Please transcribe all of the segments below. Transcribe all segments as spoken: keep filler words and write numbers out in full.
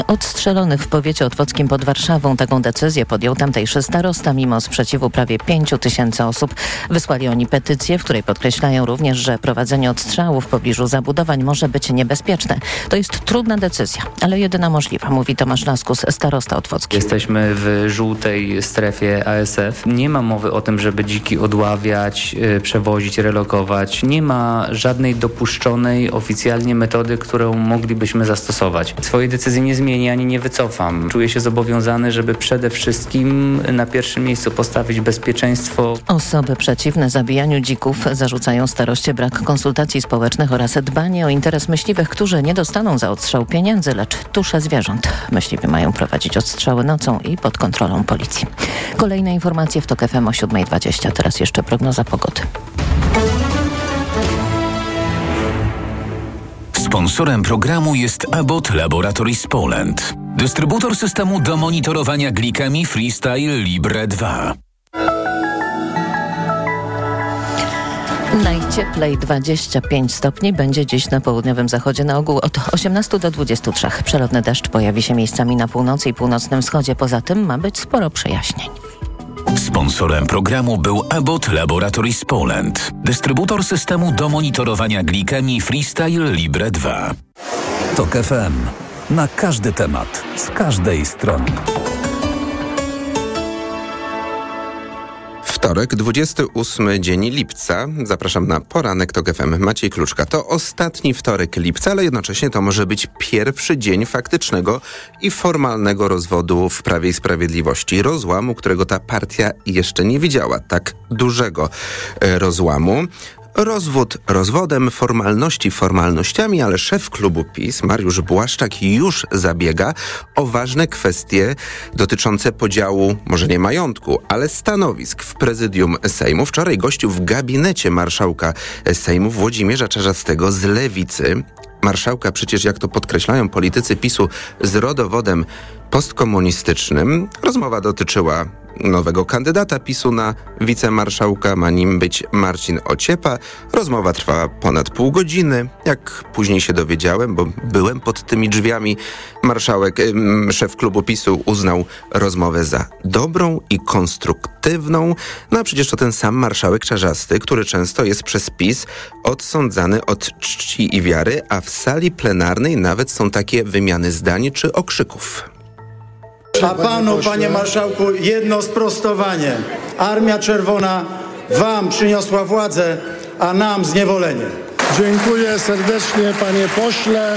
odstrzelonych w powiecie otwockim pod Warszawą. Taką decyzję podjął tamtejszy starosta mimo sprzeciwu prawie pięciu tysięcy osób. Wysłali oni petycję, w której podkreślają również, że prowadzenie odstrzałów w pobliżu zabudowań może być niebezpieczne. To jest trudna decyzja, ale jedyna możliwa, mówi Tomasz Laskus, starosta otwocki. Jesteśmy w żółtej strefie A S F. Nie ma mowy o tym, żeby dziki odławiać, yy, przewozić, relokować. Nie ma żadnej dopuszczonej oficjalnie metody, którą moglibyśmy zastosować. Swojej decyzji nie zmienię ani nie wycofam. Czuję się zobowiązany, żeby przede wszystkim na pierwszym miejscu postawić bezpieczeństwo. Osoby przeciwne zabijaniu dzików zarzucają staroście brak konsultacji społecznych oraz dbanie o interes myśliwych, którzy nie dostaną za odstrzał pieniędzy, lecz tusze zwierząt. Myśliwi mają prowadzić odstrzały nocą i pod kontrolą policji. Kolejne informacje w TOK F M o siódma dwadzieścia. Teraz jeszcze prognoza pogody. Sponsorem programu jest Abbott Laboratories Poland, dystrybutor systemu do monitorowania glikemii Freestyle Libre dwa. Najcieplej dwadzieścia pięć stopni będzie dziś na południowym zachodzie, na ogół od osiemnastu do dwudziestu trzech. Przelotny deszcz pojawi się miejscami na północy i północnym wschodzie. Poza tym ma być sporo przejaśnień. Sponsorem programu był Abbott Laboratories Poland, dystrybutor systemu do monitorowania glikemii Freestyle Libre dwa. TOK F M. Na każdy temat, z każdej strony. Wtorek, dwudziesty ósmy dzień lipca. Zapraszam na poranek TOK F M. Maciej Kluczka. To ostatni wtorek lipca, ale jednocześnie to może być pierwszy dzień faktycznego i formalnego rozwodu w Prawie i Sprawiedliwości. Rozłamu, którego ta partia jeszcze nie widziała. Tak dużego e, rozłamu. Rozwód rozwodem, formalności formalnościami, ale szef klubu PiS, Mariusz Błaszczak, już zabiega o ważne kwestie dotyczące podziału, może nie majątku, ale stanowisk w prezydium Sejmu. Wczoraj gościł w gabinecie marszałka Sejmu Włodzimierza Czarzastego z Lewicy. Marszałka przecież, jak to podkreślają politycy PiSu, z rodowodem postkomunistycznym. Rozmowa dotyczyła nowego kandydata PiSu na wicemarszałka, ma nim być Marcin Ociepa. Rozmowa trwała ponad pół godziny. Jak później się dowiedziałem, bo byłem pod tymi drzwiami, marszałek, szef klubu PiSu uznał rozmowę za dobrą i konstruktywną. No a przecież to ten sam marszałek Czarzasty, który często jest przez PiS odsądzany od czci i wiary, a w sali plenarnej nawet są takie wymiany zdań czy okrzyków. A panu, panie marszałku, jedno sprostowanie. Armia Czerwona wam przyniosła władzę, a nam zniewolenie. Dziękuję serdecznie, panie pośle.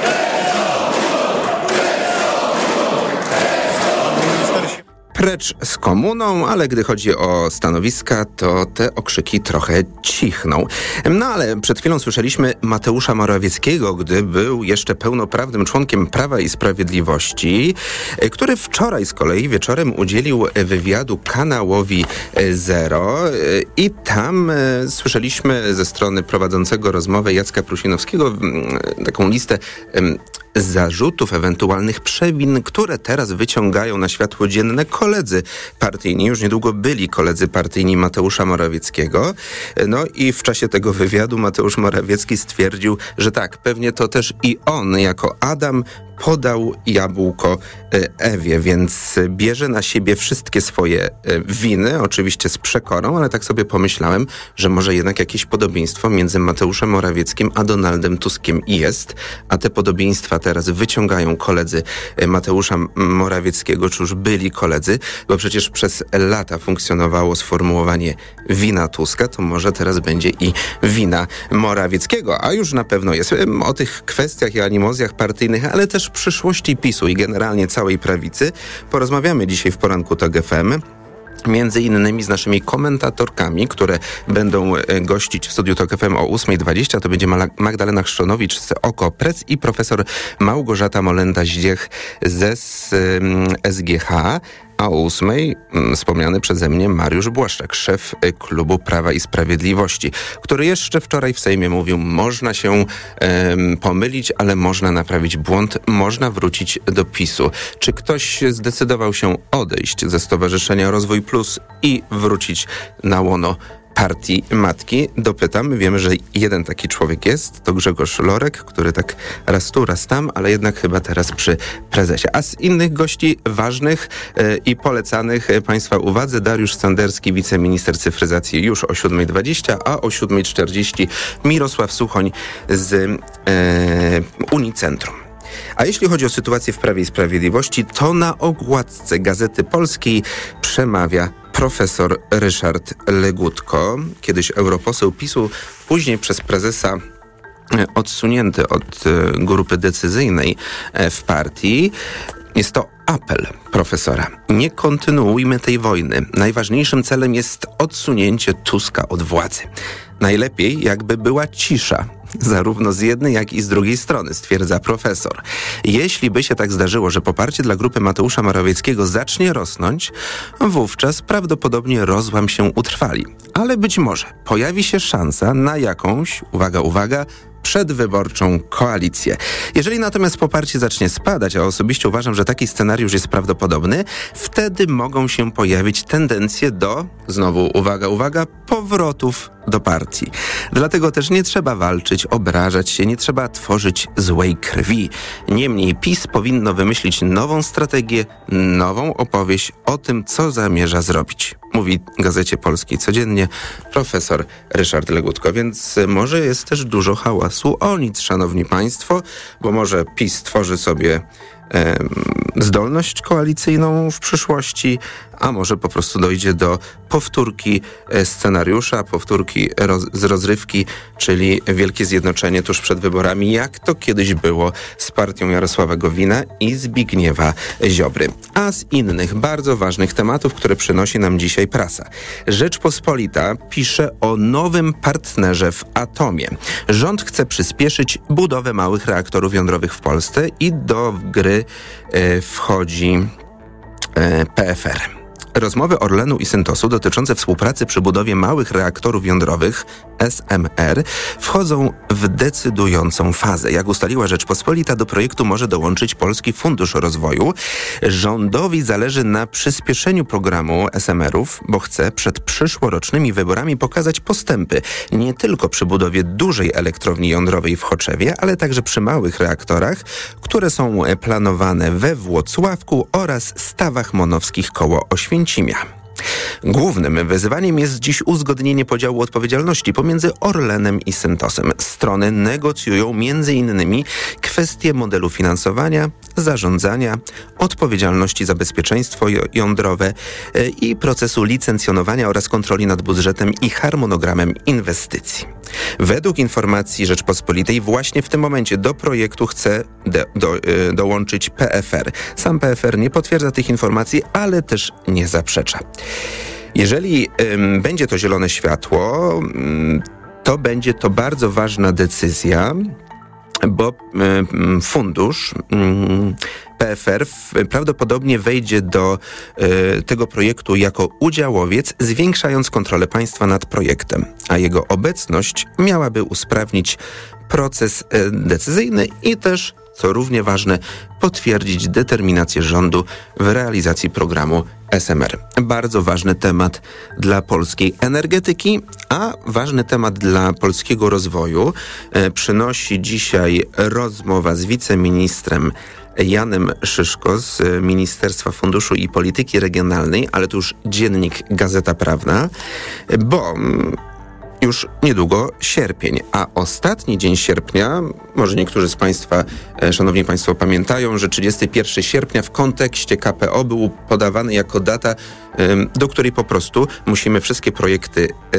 Precz z komuną, ale gdy chodzi o stanowiska, to te okrzyki trochę cichną. No ale przed chwilą słyszeliśmy Mateusza Morawieckiego, gdy był jeszcze pełnoprawnym członkiem Prawa i Sprawiedliwości, który wczoraj z kolei wieczorem udzielił wywiadu kanałowi Zero i tam słyszeliśmy ze strony prowadzącego rozmowę Jacka Prusinowskiego taką listę zarzutów, ewentualnych przewin, które teraz wyciągają na światło dzienne koledzy partyjni. Już niedługo byli koledzy partyjni Mateusza Morawieckiego. No i w czasie tego wywiadu Mateusz Morawiecki stwierdził, że tak, pewnie to też i on jako Adam podał jabłko Ewie, więc bierze na siebie wszystkie swoje winy, oczywiście z przekorą, ale tak sobie pomyślałem, że może jednak jakieś podobieństwo między Mateuszem Morawieckim a Donaldem Tuskiem jest, a te podobieństwa teraz wyciągają koledzy Mateusza Morawieckiego, czy już byli koledzy, bo przecież przez lata funkcjonowało sformułowanie wina Tuska, to może teraz będzie i wina Morawieckiego, a już na pewno jest. O tych kwestiach i animozjach partyjnych, ale też przyszłości PiSu i generalnie całej prawicy porozmawiamy dzisiaj w poranku TOK F M. Między innymi z naszymi komentatorkami, które będą gościć w studiu TOK F M o ósma dwadzieścia. To będzie Magdalena Chrzczonowicz z OKO.press i profesor Małgorzata Molenda-Zdziech ze S G H. A o ósmej wspomniany przeze mnie Mariusz Błaszczak, szef klubu Prawa i Sprawiedliwości, który jeszcze wczoraj w Sejmie mówił, można się um, pomylić, ale można naprawić błąd, można wrócić do PiSu. Czy ktoś zdecydował się odejść ze Stowarzyszenia Rozwój Plus i wrócić na łono partii matki. Dopytam, wiemy, że jeden taki człowiek jest, to Grzegorz Lorek, który tak raz tu, raz tam, ale jednak chyba teraz przy prezesie. A z innych gości ważnych e, i polecanych Państwa uwadze, Dariusz Sanderski, wiceminister cyfryzacji już o siódma dwadzieścia, a o siódma czterdzieści Mirosław Suchoń z e, Unicentrum. A jeśli chodzi o sytuację w Prawie i Sprawiedliwości, to na okładce Gazety Polskiej przemawia profesor Ryszard Legutko, kiedyś europoseł PiSu, później przez prezesa odsunięty od grupy decyzyjnej w partii. Jest to apel profesora. Nie kontynuujmy tej wojny. Najważniejszym celem jest odsunięcie Tuska od władzy. Najlepiej jakby była cisza, zarówno z jednej, jak i z drugiej strony, stwierdza profesor. Jeśli by się tak zdarzyło, że poparcie dla grupy Mateusza Morawieckiego zacznie rosnąć, wówczas prawdopodobnie rozłam się utrwali. Ale być może pojawi się szansa na jakąś, uwaga, uwaga, przedwyborczą koalicję. Jeżeli natomiast poparcie zacznie spadać, a osobiście uważam, że taki scenariusz jest prawdopodobny, wtedy mogą się pojawić tendencje do, znowu uwaga, uwaga, powrotów do partii. Dlatego też nie trzeba walczyć, obrażać się, nie trzeba tworzyć złej krwi. Niemniej PiS powinno wymyślić nową strategię, nową opowieść o tym, co zamierza zrobić. Mówi Gazecie Polskiej codziennie profesor Ryszard Legutko, więc może jest też dużo hałasu o nic, szanowni państwo, bo może PiS tworzy sobie e, zdolność koalicyjną w przyszłości, a może po prostu dojdzie do powtórki scenariusza, powtórki roz, z rozrywki, czyli wielkie zjednoczenie tuż przed wyborami, jak to kiedyś było z partią Jarosława Gowina i Zbigniewa Ziobry. A z innych bardzo ważnych tematów, które przynosi nam dzisiaj prasa. Rzeczpospolita pisze o nowym partnerze w atomie. Rząd chce przyspieszyć budowę małych reaktorów jądrowych w Polsce i do gry e, wchodzi e, P F R. Rozmowy Orlenu i Syntosu dotyczące współpracy przy budowie małych reaktorów jądrowych S M R wchodzą w decydującą fazę. Jak ustaliła Rzeczpospolita, do projektu może dołączyć Polski Fundusz Rozwoju. Rządowi zależy na przyspieszeniu programu S M R-ów, bo chce przed przyszłorocznymi wyborami pokazać postępy nie tylko przy budowie dużej elektrowni jądrowej w Choczewie, ale także przy małych reaktorach, które są planowane we Włocławku oraz Stawach Monowskich koło Oświęcimia. Głównym wyzwaniem jest dziś uzgodnienie podziału odpowiedzialności pomiędzy Orlenem i Syntosem. Strony negocjują między innymi kwestie modelu finansowania, zarządzania, odpowiedzialności za bezpieczeństwo jądrowe i procesu licencjonowania oraz kontroli nad budżetem i harmonogramem inwestycji. Według informacji Rzeczpospolitej właśnie w tym momencie do projektu chce de, do, y, dołączyć P F R. Sam P F R nie potwierdza tych informacji, ale też nie zaprzecza. Jeżeli y, będzie to zielone światło, y, to będzie to bardzo ważna decyzja, bo y, fundusz y, P F R prawdopodobnie wejdzie do y, tego projektu jako udziałowiec, zwiększając kontrolę państwa nad projektem, a jego obecność miałaby usprawnić proces y, decyzyjny i też, co równie ważne, potwierdzić determinację rządu w realizacji programu S M R. Bardzo ważny temat dla polskiej energetyki, a ważny temat dla polskiego rozwoju e, przynosi dzisiaj rozmowa z wiceministrem Janem Szyszko z Ministerstwa Funduszu i Polityki Regionalnej, ale to już dziennik Gazeta Prawna, bo już niedługo sierpień, a ostatni dzień sierpnia, może niektórzy z Państwa, e, szanowni Państwo, pamiętają, że trzydziestego pierwszego sierpnia w kontekście K P O był podawany jako data, e, do której po prostu musimy wszystkie projekty e,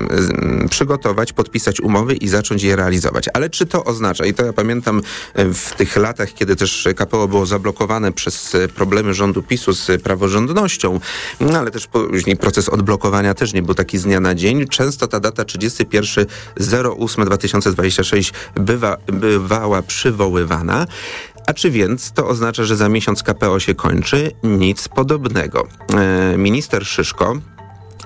e, przygotować, podpisać umowy i zacząć je realizować. Ale czy to oznacza, i to ja pamiętam w tych latach, kiedy też K P O było zablokowane przez problemy rządu PiSu z praworządnością, no ale też później proces odblokowania też nie był taki z dnia na dzień. Często ta data trzydziestego pierwszego ósmego dwa tysiące dwudziestego szóstego bywa, bywała przywoływana. A czy więc to oznacza, że za miesiąc K P O się kończy? Nic podobnego. E, minister Szyszko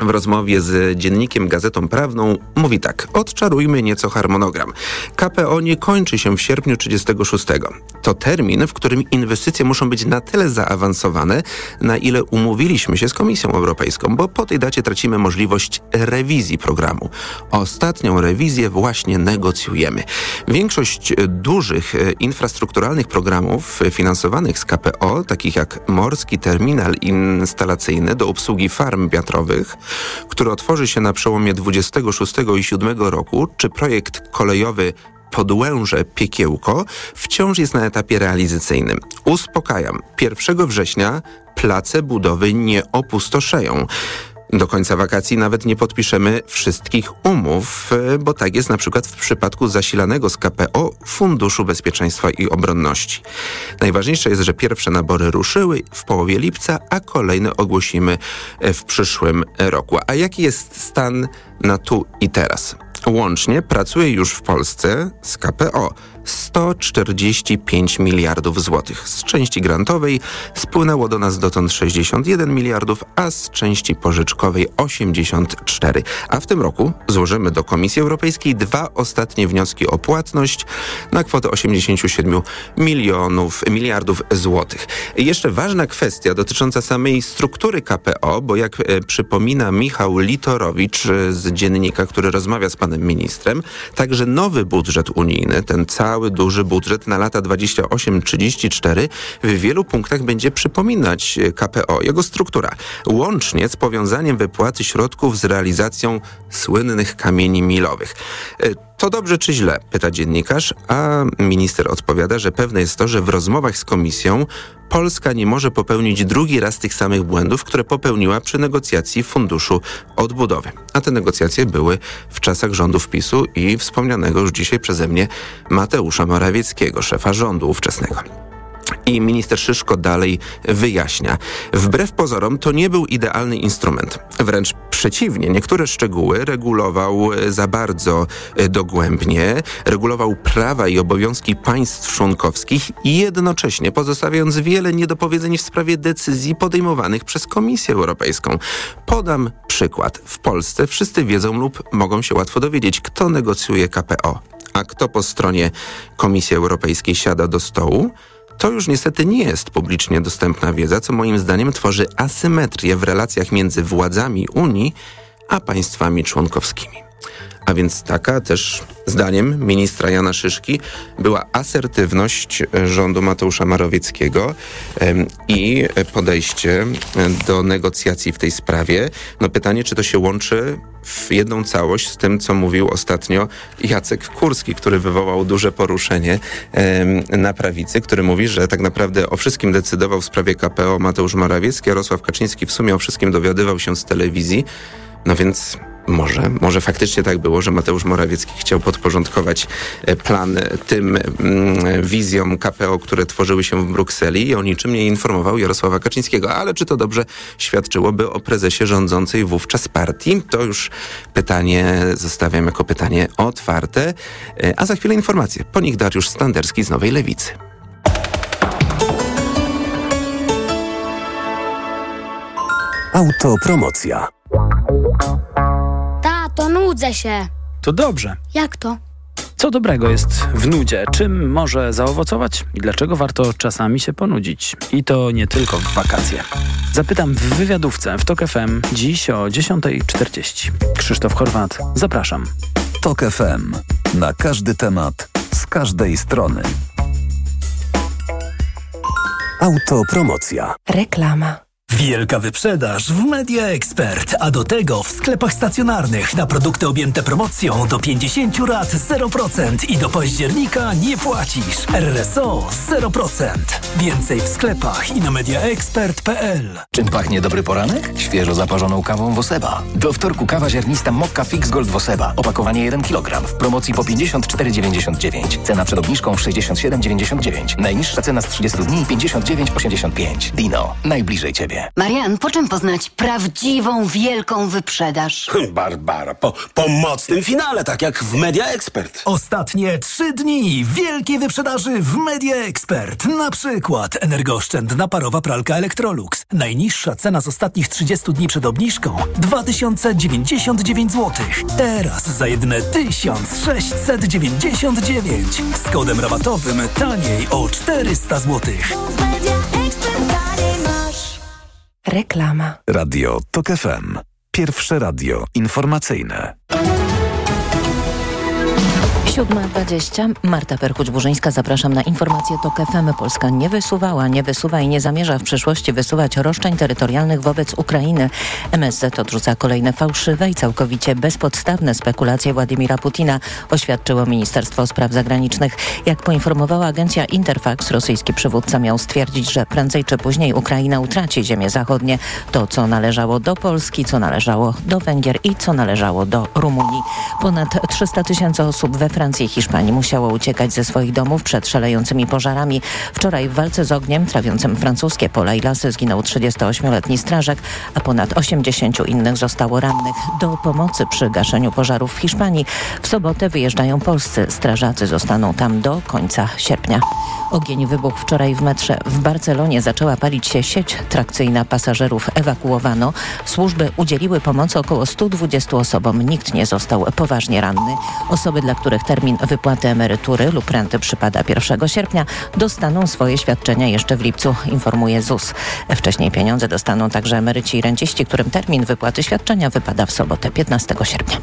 w rozmowie z dziennikiem Gazetą Prawną mówi tak: odczarujmy nieco harmonogram. K P O nie kończy się w sierpniu trzydziestego szóstego. To termin, w którym inwestycje muszą być na tyle zaawansowane, na ile umówiliśmy się z Komisją Europejską, bo po tej dacie tracimy możliwość rewizji programu. Ostatnią rewizję właśnie negocjujemy. Większość dużych infrastrukturalnych programów finansowanych z K P O, takich jak Morski Terminal Instalacyjny do obsługi farm wiatrowych, który otworzy się na przełomie dwudziestego szóstego i siódmego roku, czy projekt kolejowy Podłęże-Piekiełko, wciąż jest na etapie realizacyjnym. Uspokajam, pierwszego września place budowy nie opustoszeją. Do końca wakacji nawet nie podpiszemy wszystkich umów, bo tak jest na przykład w przypadku zasilanego z K P O Funduszu Bezpieczeństwa i Obronności. Najważniejsze jest, że pierwsze nabory ruszyły w połowie lipca, a kolejne ogłosimy w przyszłym roku. A jaki jest stan na tu i teraz? Łącznie pracuje już w Polsce z K P O sto czterdzieści pięć miliardów złotych. Z części grantowej spłynęło do nas dotąd sześćdziesiąt jeden miliardów, a z części pożyczkowej osiemdziesiąt cztery. A w tym roku złożymy do Komisji Europejskiej dwa ostatnie wnioski o płatność na kwotę osiemdziesiąt siedem milionów, miliardów złotych. I jeszcze ważna kwestia dotycząca samej struktury K P O, bo jak e, przypomina Michał Litorowicz z Dziennika, który rozmawia z panem ministrem, także nowy budżet unijny, ten cały Cały duży budżet na lata dwadzieścia osiem trzydzieści cztery w wielu punktach będzie przypominać K P O, jego struktura, łącznie z powiązaniem wypłaty środków z realizacją słynnych kamieni milowych. To dobrze czy źle? Pyta dziennikarz, a minister odpowiada, że pewne jest to, że w rozmowach z Komisją Polska nie może popełnić drugi raz tych samych błędów, które popełniła przy negocjacji Funduszu Odbudowy. A te negocjacje były w czasach rządów PiSu i wspomnianego już dzisiaj przeze mnie Mateusza Morawieckiego, szefa rządu ówczesnego. I minister Szyszko dalej wyjaśnia. Wbrew pozorom to nie był idealny instrument. Wręcz przeciwnie, niektóre szczegóły regulował za bardzo dogłębnie, regulował prawa i obowiązki państw członkowskich i jednocześnie pozostawiając wiele niedopowiedzeń w sprawie decyzji podejmowanych przez Komisję Europejską. Podam przykład. W Polsce wszyscy wiedzą lub mogą się łatwo dowiedzieć, kto negocjuje K P O, a kto po stronie Komisji Europejskiej siada do stołu. To już niestety nie jest publicznie dostępna wiedza, co moim zdaniem tworzy asymetrię w relacjach między władzami Unii a państwami członkowskimi. A więc taka też, zdaniem ministra Jana Szyszki, była asertywność rządu Mateusza Morawieckiego ym, i podejście do negocjacji w tej sprawie. No pytanie, czy to się łączy w jedną całość z tym, co mówił ostatnio Jacek Kurski, który wywołał duże poruszenie ym, na prawicy, który mówi, że tak naprawdę o wszystkim decydował w sprawie K P O Mateusz Morawiecki, a Jarosław Kaczyński w sumie o wszystkim dowiadywał się z telewizji. No więc Może, może faktycznie tak było, że Mateusz Morawiecki chciał podporządkować plan tym mm, wizjom K P O, które tworzyły się w Brukseli i o niczym nie informował Jarosława Kaczyńskiego. Ale czy to dobrze świadczyłoby o prezesie rządzącej wówczas partii? To już pytanie zostawiam jako pytanie otwarte. A za chwilę informacje. Po nich Dariusz Standerski z Nowej Lewicy. Autopromocja. Tato, nudzę się. To dobrze. Jak to? Co dobrego jest w nudzie? Czym może zaowocować? I dlaczego warto czasami się ponudzić? I to nie tylko w wakacje. Zapytam w wywiadówce w Tok F M dziś o dziesiąta czterdzieści. Krzysztof Chorwat, zapraszam. Tok F M. Na każdy temat, z każdej strony. Autopromocja. Reklama. Wielka wyprzedaż w Media Expert, a do tego w sklepach stacjonarnych na produkty objęte promocją do pięćdziesiąt lat zero procent i do października nie płacisz. R S O zero procent. Więcej w sklepach i na mediaexpert kropka p l. Czym pachnie dobry poranek? Świeżo zaparzoną kawą Woseba. Do wtorku kawa ziarnista Mokka Fix Gold Woseba. Opakowanie jeden kilogram. W promocji po pięćdziesiąt cztery dziewięćdziesiąt dziewięć. Cena przed obniżką sześćdziesiąt siedem dziewięćdziesiąt dziewięć. Najniższa cena z trzydziestu dni pięćdziesiąt dziewięć osiemdziesiąt pięć. Dino. Najbliżej Ciebie. Marian, po czym poznać prawdziwą, wielką wyprzedaż? Barbara, po, po mocnym finale, tak jak w Media Expert. Ostatnie trzy dni wielkiej wyprzedaży w Media Expert. Na przykład energooszczędna parowa pralka Electrolux. Najniższa cena z ostatnich trzydziestu dni przed obniżką dwa tysiące dziewięćdziesiąt dziewięć złotych. Teraz za jedyne tysiąc sześćset dziewięćdziesiąt dziewięć. Z kodem rabatowym taniej o czterysta złotych. Reklama. Radio TOK F M. Pierwsze radio informacyjne. siódma dwadzieścia. Marta Perchuć-Burzyńska, zapraszam na informację TOK F M. Polska nie wysuwała, nie wysuwa i nie zamierza w przyszłości wysuwać roszczeń terytorialnych wobec Ukrainy. M S Z odrzuca kolejne fałszywe i całkowicie bezpodstawne spekulacje Władimira Putina, oświadczyło Ministerstwo Spraw Zagranicznych. Jak poinformowała agencja Interfax, rosyjski przywódca miał stwierdzić, że prędzej czy później Ukraina utraci ziemie zachodnie. To, co należało do Polski, co należało do Węgier i co należało do Rumunii. Ponad trzysta tysięcy osób we Francji i Hiszpanii musiało uciekać ze swoich domów przed szalejącymi pożarami. Wczoraj w walce z ogniem trawiącym francuskie pola i lasy zginął trzydziestoośmioletni strażak, a ponad osiemdziesięciu innych zostało rannych. Do pomocy przy gaszeniu pożarów w Hiszpanii w sobotę wyjeżdżają polscy strażacy. Zostaną tam do końca sierpnia. Ogień wybuchł wczoraj w metrze w Barcelonie. Zaczęła palić się sieć trakcyjna. Pasażerów ewakuowano. Służby udzieliły pomocy około stu dwudziestu osobom. Nikt nie został poważnie ranny. Osoby, dla których termin wypłaty emerytury lub renty przypada pierwszego sierpnia, dostaną swoje świadczenia jeszcze w lipcu, informuje Z U S. Wcześniej pieniądze dostaną także emeryci i renciści, którym termin wypłaty świadczenia wypada w sobotę piętnastego sierpnia.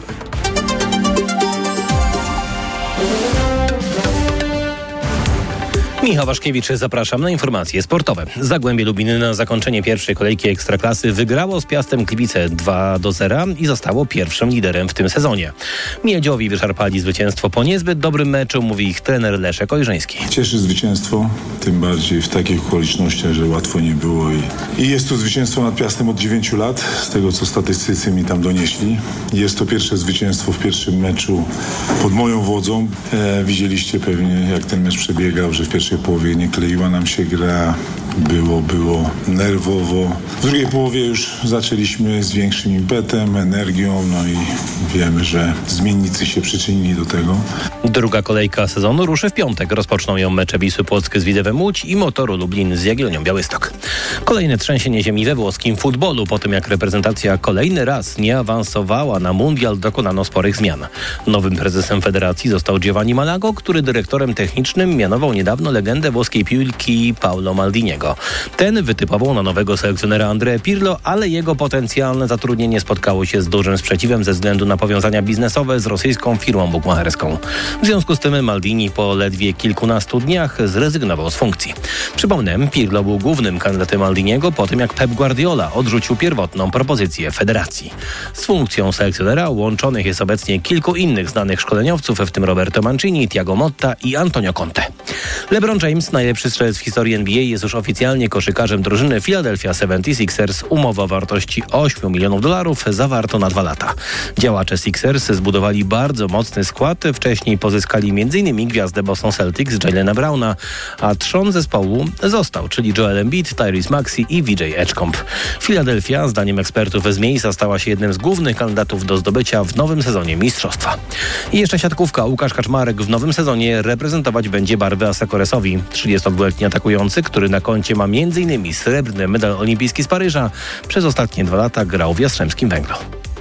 Michał Waszkiewicz, zapraszam na informacje sportowe. Zagłębie Lubiny na zakończenie pierwszej kolejki Ekstraklasy wygrało z Piastem Gliwice dwa do zera i zostało pierwszym liderem w tym sezonie. Miedziowi wyszarpali zwycięstwo po niezbyt dobrym meczu, mówi ich trener Leszek Ojrzeński. Cieszy zwycięstwo, tym bardziej w takich okolicznościach, że łatwo nie było i, i jest to zwycięstwo nad Piastem od dziewięciu lat, z tego co statystycy mi tam donieśli. Jest to pierwsze zwycięstwo w pierwszym meczu pod moją wodzą. E, widzieliście pewnie, jak ten mecz przebiegał, że w pierwszej W połowie nie kleiła nam się gra, było, było nerwowo. W drugiej połowie już zaczęliśmy z większym impetem, energią, no i wiemy, że zmiennicy się przyczynili do tego. Druga kolejka sezonu ruszy w piątek. Rozpoczną ją mecze Wisły Płock z Widzewem Łódź i Motoru Lublin z Jagiellonią Białystok. Kolejne trzęsienie ziemi we włoskim futbolu. Po tym jak reprezentacja kolejny raz nie awansowała na mundial, dokonano sporych zmian. Nowym prezesem federacji został Giovanni Malago, który dyrektorem technicznym mianował niedawno legendę włoskiej piłki Paolo Maldiniego. Ten wytypował na nowego selekcjonera Andrea Pirlo, ale jego potencjalne zatrudnienie spotkało się z dużym sprzeciwem ze względu na powiązania biznesowe z rosyjską firmą bukmacherską. W związku z tym Maldini po ledwie kilkunastu dniach zrezygnował z funkcji. Przypomnę, Pirlo był głównym kandydatem Maldiniego po tym, jak Pep Guardiola odrzucił pierwotną propozycję federacji. Z funkcją selekcjonera łączonych jest obecnie kilku innych znanych szkoleniowców, w tym Roberto Mancini, Thiago Motta i Antonio Conte. LeBron James, najlepszy strzelec w historii N B A, jest już oficjalnie koszykarzem drużyny Philadelphia seventy-sixers. Umowa o wartości ośmiu milionów dolarów zawarto na dwa lata. Działacze Sixers zbudowali bardzo mocny skład. Wcześniej pozyskali m.in. gwiazdę Boston Celtics, Jalena Browna, a trzon zespołu został, czyli Joel Embiid, Tyrese Maxey i V J Edgecomb. Philadelphia, zdaniem ekspertów z miejsca, stała się jednym z głównych kandydatów do zdobycia w nowym sezonie mistrzostwa. I jeszcze siatkówka. Łukasz Kaczmarek w nowym sezonie reprezentować będzie barwy Asekoresowi. trzydziestodwuletni atakujący, który na koncie ma m.in. srebrny medal olimpijski z Paryża, przez ostatnie dwa lata grał w Jastrzębskim Węglu.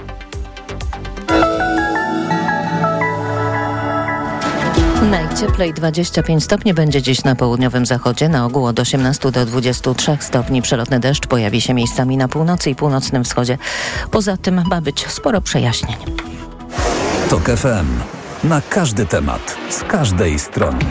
Najcieplej dwadzieścia pięć stopni będzie dziś na południowym zachodzie, na ogół od osiemnastu do dwudziestu trzech stopni. Przelotny deszcz pojawi się miejscami na północy i północnym wschodzie. Poza tym ma być sporo przejaśnień. TOK F M. Na każdy temat, z każdej strony.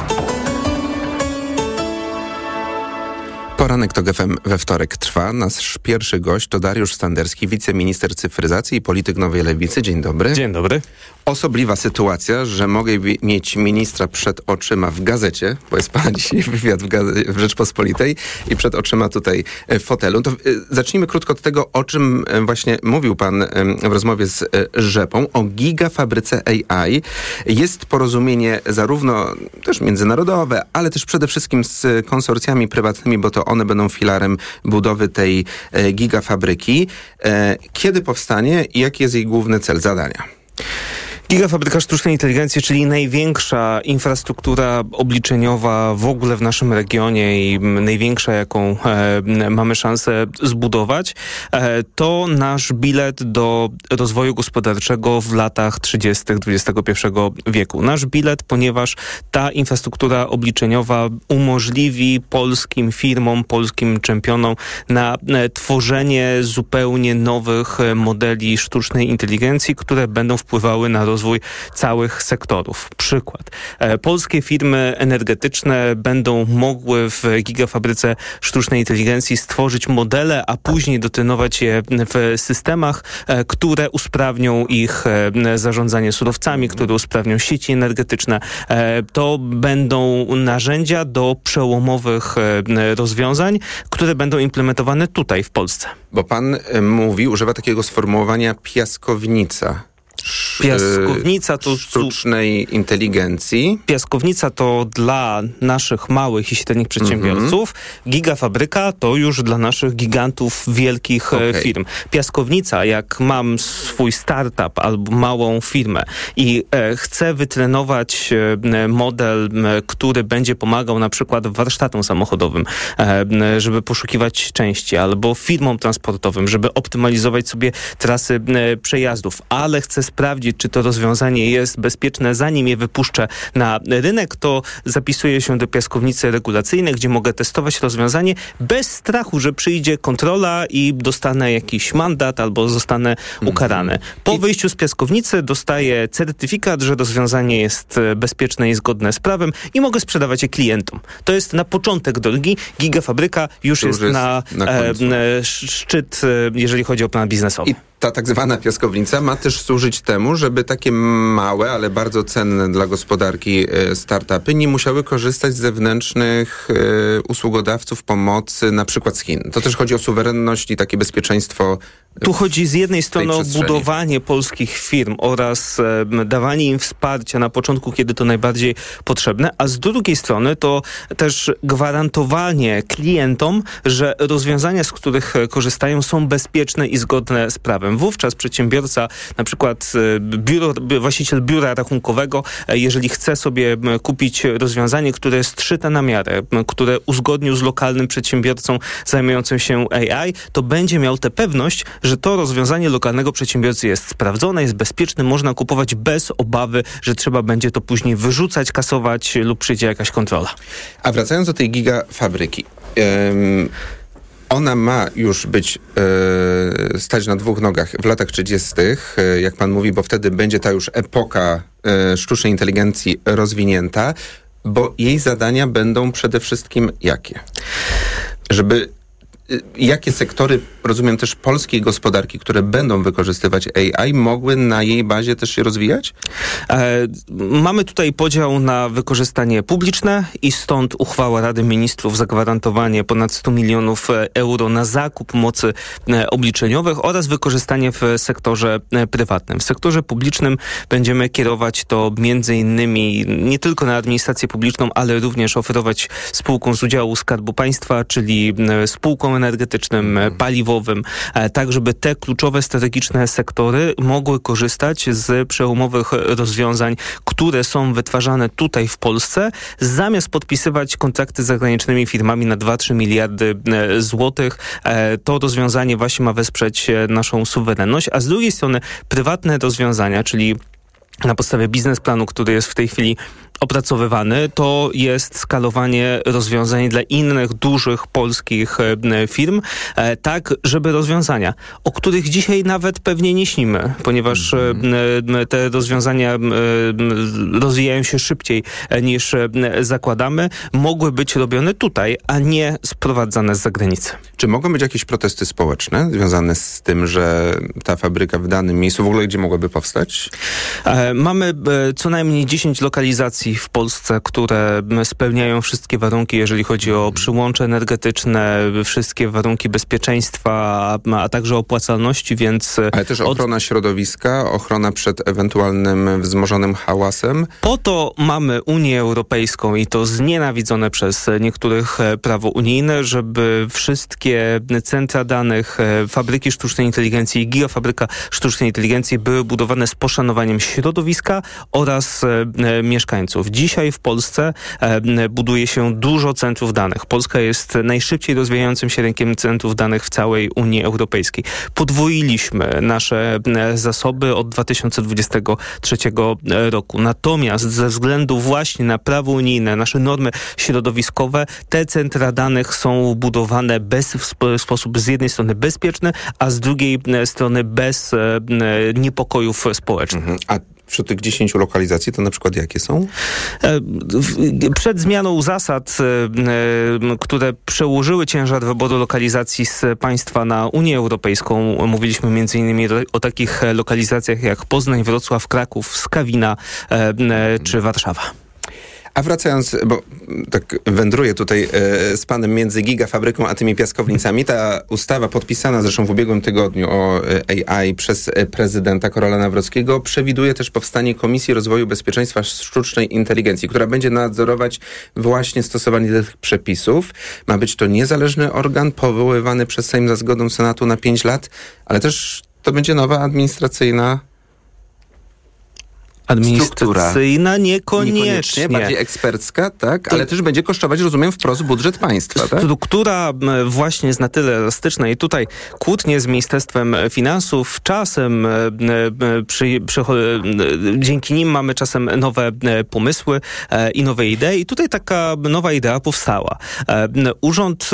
Poranek TOK F M we wtorek trwa. Nasz pierwszy gość to Dariusz Standerski, wiceminister cyfryzacji i polityk Nowej Lewicy. Dzień dobry. Dzień dobry. Osobliwa sytuacja, że mogę mieć ministra przed oczyma w gazecie, bo jest pana dzisiaj wywiad w, gaze- w Rzeczpospolitej i przed oczyma tutaj w fotelu. To zacznijmy krótko od tego, o czym właśnie mówił pan w rozmowie z Rzepą, o gigafabryce A I. Jest porozumienie zarówno też międzynarodowe, ale też przede wszystkim z konsorcjami prywatnymi, bo to one będą filarem budowy tej gigafabryki. Kiedy powstanie i jaki jest jej główny cel, zadania? Gigafabryka sztucznej inteligencji, czyli największa infrastruktura obliczeniowa w ogóle w naszym regionie i największa, jaką e, mamy szansę zbudować, e, to nasz bilet do rozwoju gospodarczego w latach trzydziestych dwudziestego pierwszego wieku. Nasz bilet, ponieważ ta infrastruktura obliczeniowa umożliwi polskim firmom, polskim czempionom na e, tworzenie zupełnie nowych modeli sztucznej inteligencji, które będą wpływały na rozwój rozwój całych sektorów. Przykład. E, polskie firmy energetyczne będą mogły w gigafabryce sztucznej inteligencji stworzyć modele, a później dotynować je w systemach, e, które usprawnią ich e, zarządzanie surowcami, które usprawnią sieci energetyczne. E, to będą narzędzia do przełomowych e, rozwiązań, które będą implementowane tutaj w Polsce. Bo pan e, mówi, używa takiego sformułowania piaskownica. Piaskownica to sztucznej inteligencji. Piaskownica to dla naszych małych i średnich przedsiębiorców. Mm-hmm. Gigafabryka to już dla naszych gigantów wielkich okay. firm. Piaskownica, jak mam swój startup albo małą firmę i e, chcę wytrenować e, model, e, który będzie pomagał na przykład warsztatom samochodowym, e, żeby poszukiwać części, albo firmom transportowym, żeby optymalizować sobie trasy e, przejazdów, ale chcę sprawdzić, czy to rozwiązanie jest bezpieczne, zanim je wypuszczę na rynek, to zapisuję się do piaskownicy regulacyjnej, gdzie mogę testować rozwiązanie bez strachu, że przyjdzie kontrola i dostanę jakiś mandat albo zostanę ukarany. Po wyjściu z piaskownicy dostaję certyfikat, że rozwiązanie jest bezpieczne i zgodne z prawem i mogę sprzedawać je klientom. To jest na początek drogi. Gigafabryka już, już jest, jest na, na e, szczyt, jeżeli chodzi o plan biznesowy. I ta tak zwana piaskownica ma też służyć temu, żeby takie małe, ale bardzo cenne dla gospodarki startupy nie musiały korzystać z zewnętrznych y, usługodawców pomocy, na przykład z Chin. To też chodzi o suwerenność i takie bezpieczeństwo. Tu chodzi z jednej strony o budowanie polskich firm oraz e, dawanie im wsparcia na początku, kiedy to najbardziej potrzebne, a z drugiej strony to też gwarantowanie klientom, że rozwiązania, z których korzystają, są bezpieczne i zgodne z prawem. Wówczas przedsiębiorca, na przykład biuro, właściciel biura rachunkowego, jeżeli chce sobie kupić rozwiązanie, które jest szyte na miarę, które uzgodnił z lokalnym przedsiębiorcą zajmującym się A I, to będzie miał tę pewność, że to rozwiązanie lokalnego przedsiębiorcy jest sprawdzone, jest bezpieczne, można kupować bez obawy, że trzeba będzie to później wyrzucać, kasować lub przyjdzie jakaś kontrola. A wracając do tej gigafabryki, ym, ona ma już być, yy, stać na dwóch nogach w latach trzydziestych, yy, jak pan mówi, bo wtedy będzie ta już epoka yy, sztucznej inteligencji rozwinięta, bo jej zadania będą przede wszystkim jakie? Żeby Jakie sektory, rozumiem też polskiej gospodarki, które będą wykorzystywać A I, mogły na jej bazie też się rozwijać? E, mamy tutaj podział na wykorzystanie publiczne i stąd uchwała Rady Ministrów, zagwarantowanie ponad sto milionów euro na zakup mocy e, obliczeniowych oraz wykorzystanie w sektorze e, prywatnym. W sektorze publicznym będziemy kierować to między innymi nie tylko na administrację publiczną, ale również oferować spółkom z udziału Skarbu Państwa, czyli e, spółkom energetycznym, paliwowym, tak żeby te kluczowe, strategiczne sektory mogły korzystać z przełomowych rozwiązań, które są wytwarzane tutaj w Polsce, zamiast podpisywać kontrakty z zagranicznymi firmami na dwa do trzech miliardy złotych. To rozwiązanie właśnie ma wesprzeć naszą suwerenność, a z drugiej strony prywatne rozwiązania, czyli na podstawie biznesplanu, który jest w tej chwili opracowywany, to jest skalowanie rozwiązań dla innych dużych polskich e, firm, e, tak żeby rozwiązania, o których dzisiaj nawet pewnie nie śnimy, ponieważ e, te rozwiązania e, rozwijają się szybciej e, niż e, zakładamy, mogły być robione tutaj, a nie sprowadzane z zagranicy. Czy mogą być jakieś protesty społeczne związane z tym, że ta fabryka w danym miejscu, w ogóle gdzie mogłaby powstać? E, mamy e, co najmniej dziesięć lokalizacji instalacji w Polsce, które spełniają wszystkie warunki, jeżeli chodzi o przyłącze energetyczne, wszystkie warunki bezpieczeństwa, a, a także opłacalności, więc... Ale też ochrona od... środowiska, ochrona przed ewentualnym wzmożonym hałasem. Po to mamy Unię Europejską i to znienawidzone przez niektórych prawo unijne, żeby wszystkie centra danych, fabryki sztucznej inteligencji i gigafabryka sztucznej inteligencji były budowane z poszanowaniem środowiska oraz e, mieszkańców. Dzisiaj w Polsce e, buduje się dużo centrów danych. Polska jest najszybciej rozwijającym się rynkiem centrów danych w całej Unii Europejskiej. Podwoiliśmy nasze e, zasoby od dwa tysiące dwudziestego trzeciego roku. Natomiast ze względu właśnie na prawo unijne, nasze normy środowiskowe, te centra danych są budowane bez, w sposób z jednej strony bezpieczny, a z drugiej strony bez e, niepokojów społecznych. Mhm. A wśród tych dziesięciu lokalizacji to na przykład jakie są? Przed zmianą zasad, które przełożyły ciężar wyboru lokalizacji z państwa na Unię Europejską, mówiliśmy między innymi o takich lokalizacjach jak Poznań, Wrocław, Kraków, Skawina czy Warszawa. A wracając, bo tak wędruję tutaj e, z panem między gigafabryką a tymi piaskownicami, ta ustawa podpisana zresztą w ubiegłym tygodniu o A I przez prezydenta Karola Nawrockiego przewiduje też powstanie Komisji Rozwoju Bezpieczeństwa Sztucznej Inteligencji, która będzie nadzorować właśnie stosowanie tych przepisów. Ma być to niezależny organ powoływany przez Sejm za zgodą Senatu na pięć lat, ale też to będzie nowa administracyjna Administracyjna niekoniecznie. niekoniecznie. Bardziej ekspercka, tak? Ale też będzie kosztować, rozumiem, wprost budżet państwa, tak? Struktura właśnie jest na tyle elastyczna i tutaj kłótnie z Ministerstwem Finansów czasem przy, przy, dzięki nim mamy czasem nowe pomysły i nowe idee i tutaj taka nowa idea powstała. Urząd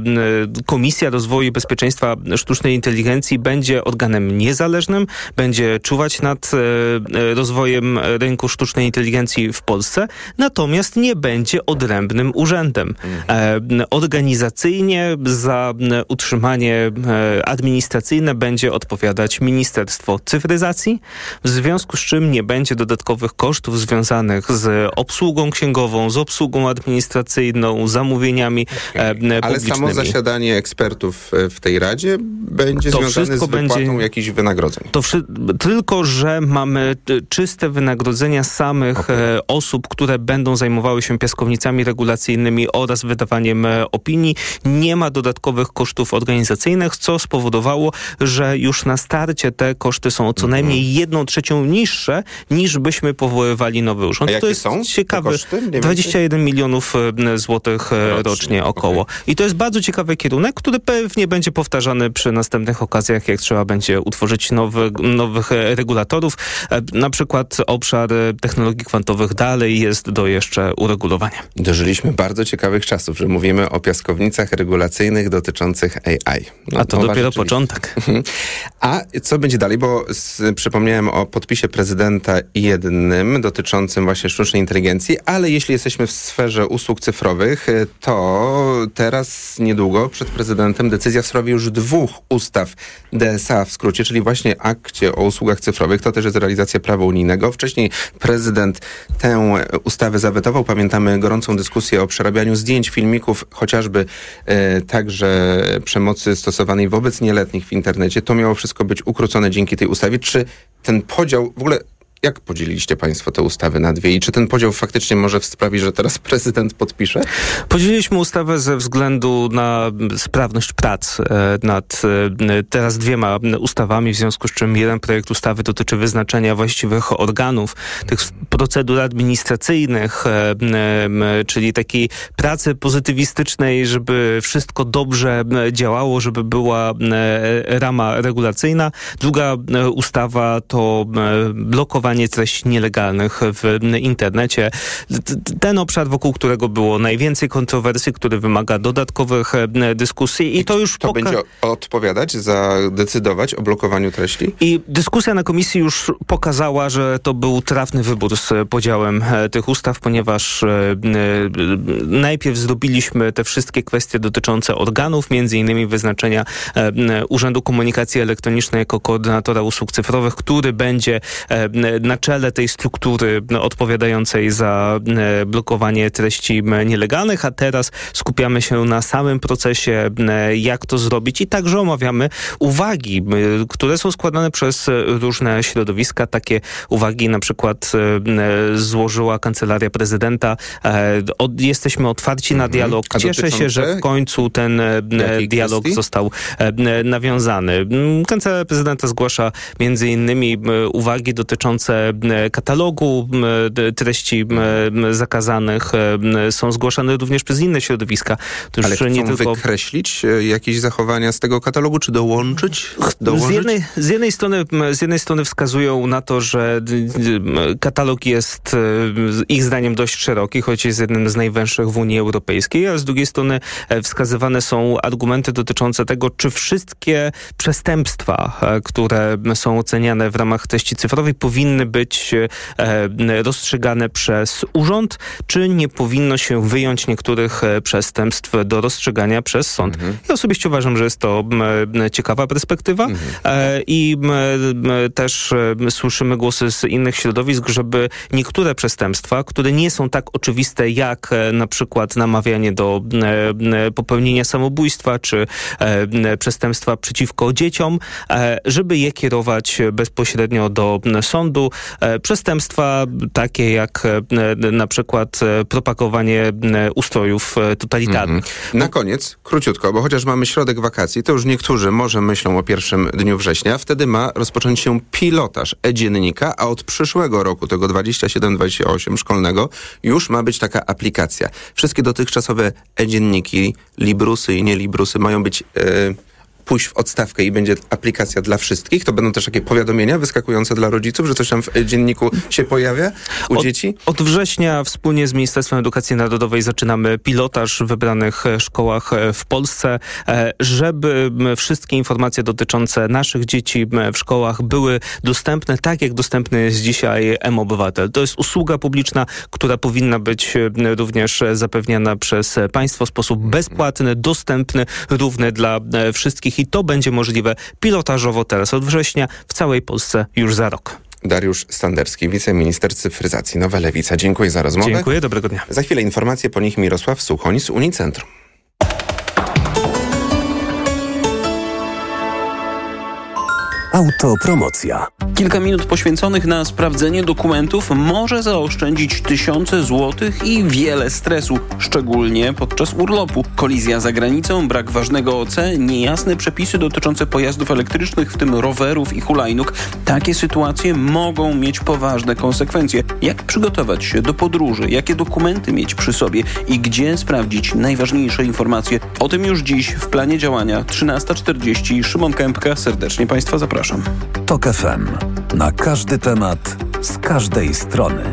Komisja Rozwoju i Bezpieczeństwa Sztucznej Inteligencji będzie organem niezależnym, będzie czuwać nad rozwojem rynku sztucznej inteligencji w Polsce, natomiast nie będzie odrębnym urzędem. Mhm. E, organizacyjnie za utrzymanie e, administracyjne będzie odpowiadać Ministerstwo Cyfryzacji, w związku z czym nie będzie dodatkowych kosztów związanych z obsługą księgową, z obsługą administracyjną, zamówieniami okay. e, publicznymi. Ale samo zasiadanie ekspertów w tej Radzie będzie to związane z wypłatą będzie, jakichś wynagrodzeń. To wszy- tylko, że mamy czyste wynagrodzenia samych okay. e, osób, które będą zajmowały się piaskownicami regulacyjnymi oraz wydawaniem e, opinii. Nie ma dodatkowych kosztów organizacyjnych, co spowodowało, że już na starcie te koszty są co najmniej jedną trzecią niższe, niż byśmy powoływali nowy urząd. A jakie to jest są ciekawe. dwadzieścia jeden milionów złotych rocznie, rocznie około. Okay. I to jest bardzo ciekawy kierunek, który pewnie będzie powtarzany przy następnych okazjach, jak trzeba będzie utworzyć nowy, nowych regulatorów. E, na przykład obszar technologii kwantowych dalej jest do jeszcze uregulowania. Dożyliśmy bardzo ciekawych czasów, że mówimy o piaskownicach regulacyjnych dotyczących A I. No, A to dopiero początek. A co będzie dalej? Bo z, przypomniałem o podpisie prezydenta jednym dotyczącym właśnie sztucznej inteligencji, ale jeśli jesteśmy w sferze usług cyfrowych, to teraz niedługo przed prezydentem decyzja w sprawie już dwóch ustaw D S A w skrócie, czyli właśnie akcie o usługach cyfrowych. To też jest realizacja prawa unijnego. Wcześniej prezydent tę ustawę zawetował. Pamiętamy gorącą dyskusję o przerabianiu zdjęć, filmików, chociażby e, także przemocy stosowanej wobec nieletnich w internecie. To miało wszystko być ukrócone dzięki tej ustawie. Czy ten podział w ogóle... Jak podzieliliście państwo te ustawy na dwie i czy ten podział faktycznie może sprawić, że teraz prezydent podpisze? Podzieliliśmy ustawę ze względu na sprawność prac nad teraz dwiema ustawami, w związku z czym jeden projekt ustawy dotyczy wyznaczenia właściwych organów, tych procedur administracyjnych, czyli takiej pracy pozytywistycznej, żeby wszystko dobrze działało, żeby była rama regulacyjna. Druga ustawa to blokowanie treści nielegalnych w internecie. Ten obszar, wokół którego było najwięcej kontrowersji, który wymaga dodatkowych dyskusji i, I to już... To poka- będzie odpowiadać, zadecydować o blokowaniu treści? I dyskusja na komisji już pokazała, że to był trafny wybór z podziałem tych ustaw, ponieważ najpierw zrobiliśmy te wszystkie kwestie dotyczące organów, między innymi wyznaczenia Urzędu Komunikacji Elektronicznej jako koordynatora usług cyfrowych, który będzie na czele tej struktury odpowiadającej za blokowanie treści nielegalnych, a teraz skupiamy się na samym procesie, jak to zrobić i także omawiamy uwagi, które są składane przez różne środowiska. Takie uwagi na przykład złożyła Kancelaria Prezydenta. Jesteśmy otwarci na dialog. Cieszę się, że w końcu ten dialog kwestii? został nawiązany. Kancelaria Prezydenta zgłasza między innymi uwagi dotyczące katalogu treści zakazanych. Są zgłaszane również przez inne środowiska. To Ale już chcą nie tylko wykreślić jakieś zachowania z tego katalogu, czy dołączyć? Z jednej, z, jednej strony, z jednej strony wskazują na to, że katalog jest ich zdaniem dość szeroki, choć jest jednym z najwęższych w Unii Europejskiej, a z drugiej strony wskazywane są argumenty dotyczące tego, czy wszystkie przestępstwa, które są oceniane w ramach treści cyfrowej, powinny być rozstrzygane przez urząd, czy nie powinno się wyjąć niektórych przestępstw do rozstrzygania przez sąd. Mhm. Ja osobiście uważam, że jest to ciekawa perspektywa mhm. i też słyszymy głosy z innych środowisk, żeby niektóre przestępstwa, które nie są tak oczywiste jak na przykład namawianie do popełnienia samobójstwa czy przestępstwa przeciwko dzieciom, żeby je kierować bezpośrednio do sądu. Przestępstwa takie jak na przykład propagowanie ustrojów totalitarnych. Mhm. Na koniec, króciutko, bo chociaż mamy środek wakacji, to już niektórzy może myślą o pierwszym dniu września. Wtedy ma rozpocząć się pilotaż e-dziennika, a od przyszłego roku, tego dwudziestego siódmego dwudziestego ósmego szkolnego, już ma być taka aplikacja. Wszystkie dotychczasowe e-dzienniki, librusy i nie librusy mają być... Yy, pójść w odstawkę i będzie aplikacja dla wszystkich. To będą też takie powiadomienia wyskakujące dla rodziców, że coś tam w dzienniku się pojawia u od, dzieci? Od września wspólnie z Ministerstwem Edukacji Narodowej zaczynamy pilotaż w wybranych szkołach w Polsce, żeby wszystkie informacje dotyczące naszych dzieci w szkołach były dostępne tak, jak dostępny jest dzisiaj mObywatel. To jest usługa publiczna, która powinna być również zapewniana przez państwo w sposób bezpłatny, dostępny, równy dla wszystkich. I to będzie możliwe pilotażowo teraz od września w całej Polsce już za rok. Dariusz Standerski, wiceminister cyfryzacji, Nowa Lewica. Dziękuję za rozmowę. Dziękuję, dobrego dnia. Za chwilę informacje, po nich Mirosław Suchoń z Unicentrum. Autopromocja. Kilka minut poświęconych na sprawdzenie dokumentów może zaoszczędzić tysiące złotych i wiele stresu, szczególnie podczas urlopu. Kolizja za granicą, brak ważnego O C, niejasne przepisy dotyczące pojazdów elektrycznych, w tym rowerów i hulajnóg. Takie sytuacje mogą mieć poważne konsekwencje. Jak przygotować się do podróży, jakie dokumenty mieć przy sobie i gdzie sprawdzić najważniejsze informacje? O tym już dziś w planie działania trzynasta czterdzieści. Szymon Kępka, serdecznie Państwa zapraszam. Tok F M. Na każdy temat, z każdej strony.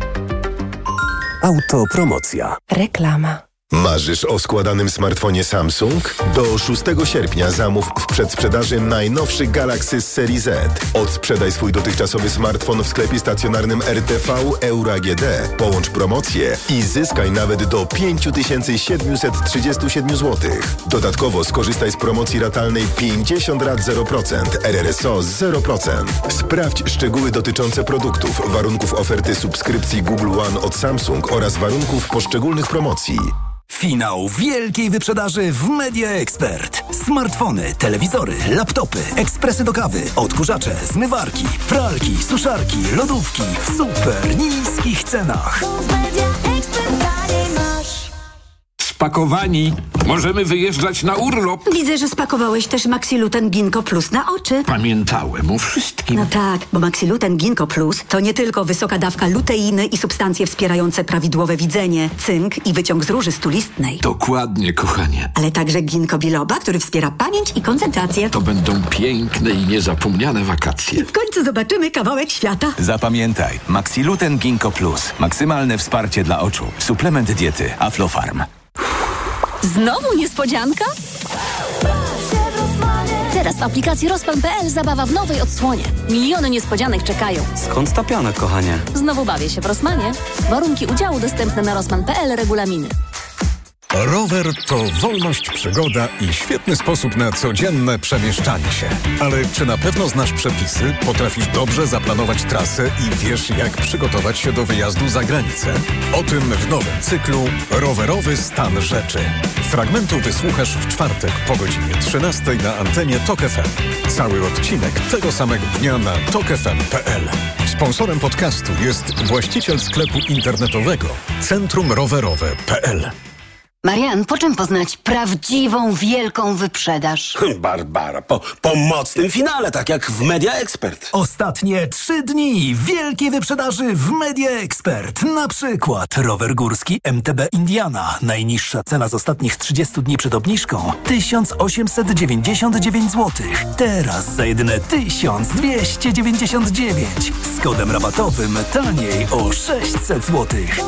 Autopromocja. Reklama. Marzysz o składanym smartfonie Samsung? Do szóstego sierpnia zamów w przedsprzedaży najnowszy Galaxy z serii Z. Odsprzedaj swój dotychczasowy smartfon w sklepie stacjonarnym R T V Euro A G D. Połącz promocję i zyskaj nawet do pięć tysięcy siedemset trzydzieści siedem złotych. Dodatkowo skorzystaj z promocji ratalnej pięćdziesiąt rat zero procent, R R S O zero procent. Sprawdź szczegóły dotyczące produktów, warunków oferty subskrypcji Google One od Samsung oraz warunków poszczególnych promocji. Finał wielkiej wyprzedaży w Media Expert. Smartfony, telewizory, laptopy, ekspresy do kawy, odkurzacze, zmywarki, pralki, suszarki, lodówki w super niskich cenach. Spakowani. Możemy wyjeżdżać na urlop. Widzę, że spakowałeś też Maxiluten Ginkgo Plus na oczy. Pamiętałem o wszystkim. No tak, bo Maxiluten Ginkgo Plus to nie tylko wysoka dawka luteiny i substancje wspierające prawidłowe widzenie, cynk i wyciąg z róży stulistnej. Dokładnie, kochanie. Ale także ginkgo biloba, który wspiera pamięć i koncentrację. To będą piękne i niezapomniane wakacje. W końcu zobaczymy kawałek świata. Zapamiętaj, Maxiluten Ginkgo Plus. Maksymalne wsparcie dla oczu. Suplement diety Aflofarm. Znowu niespodzianka? Teraz w aplikacji Rozpan kropka pe el zabawa w nowej odsłonie. Miliony niespodzianek czekają. Skąd ta piana, kochanie? Znowu bawię się w Rossmanie. Warunki udziału dostępne na Rozpan kropka pe el, regulaminy. Rower to wolność, przygoda i świetny sposób na codzienne przemieszczanie się. Ale czy na pewno znasz przepisy, potrafisz dobrze zaplanować trasę i wiesz, jak przygotować się do wyjazdu za granicę? O tym w nowym cyklu Rowerowy stan rzeczy. Fragmentu wysłuchasz w czwartek po godzinie trzynastej na antenie Tok F M. Cały odcinek tego samego dnia na tok f m kropka p l. Sponsorem podcastu jest właściciel sklepu internetowego Centrum Rowerowe kropka p l. Marian, po czym poznać prawdziwą, wielką wyprzedaż? Barbara, po, po mocnym finale, tak jak w Media Expert. Ostatnie trzy dni wielkiej wyprzedaży w Media Expert. Na przykład rower górski M T B Indiana. Najniższa cena z ostatnich trzydziestu dni przed obniżką tysiąc osiemset dziewięćdziesiąt dziewięć złotych. Teraz za jedyne tysiąc dwieście dziewięćdziesiąt dziewięć. Z kodem rabatowym taniej o sześćset złotych.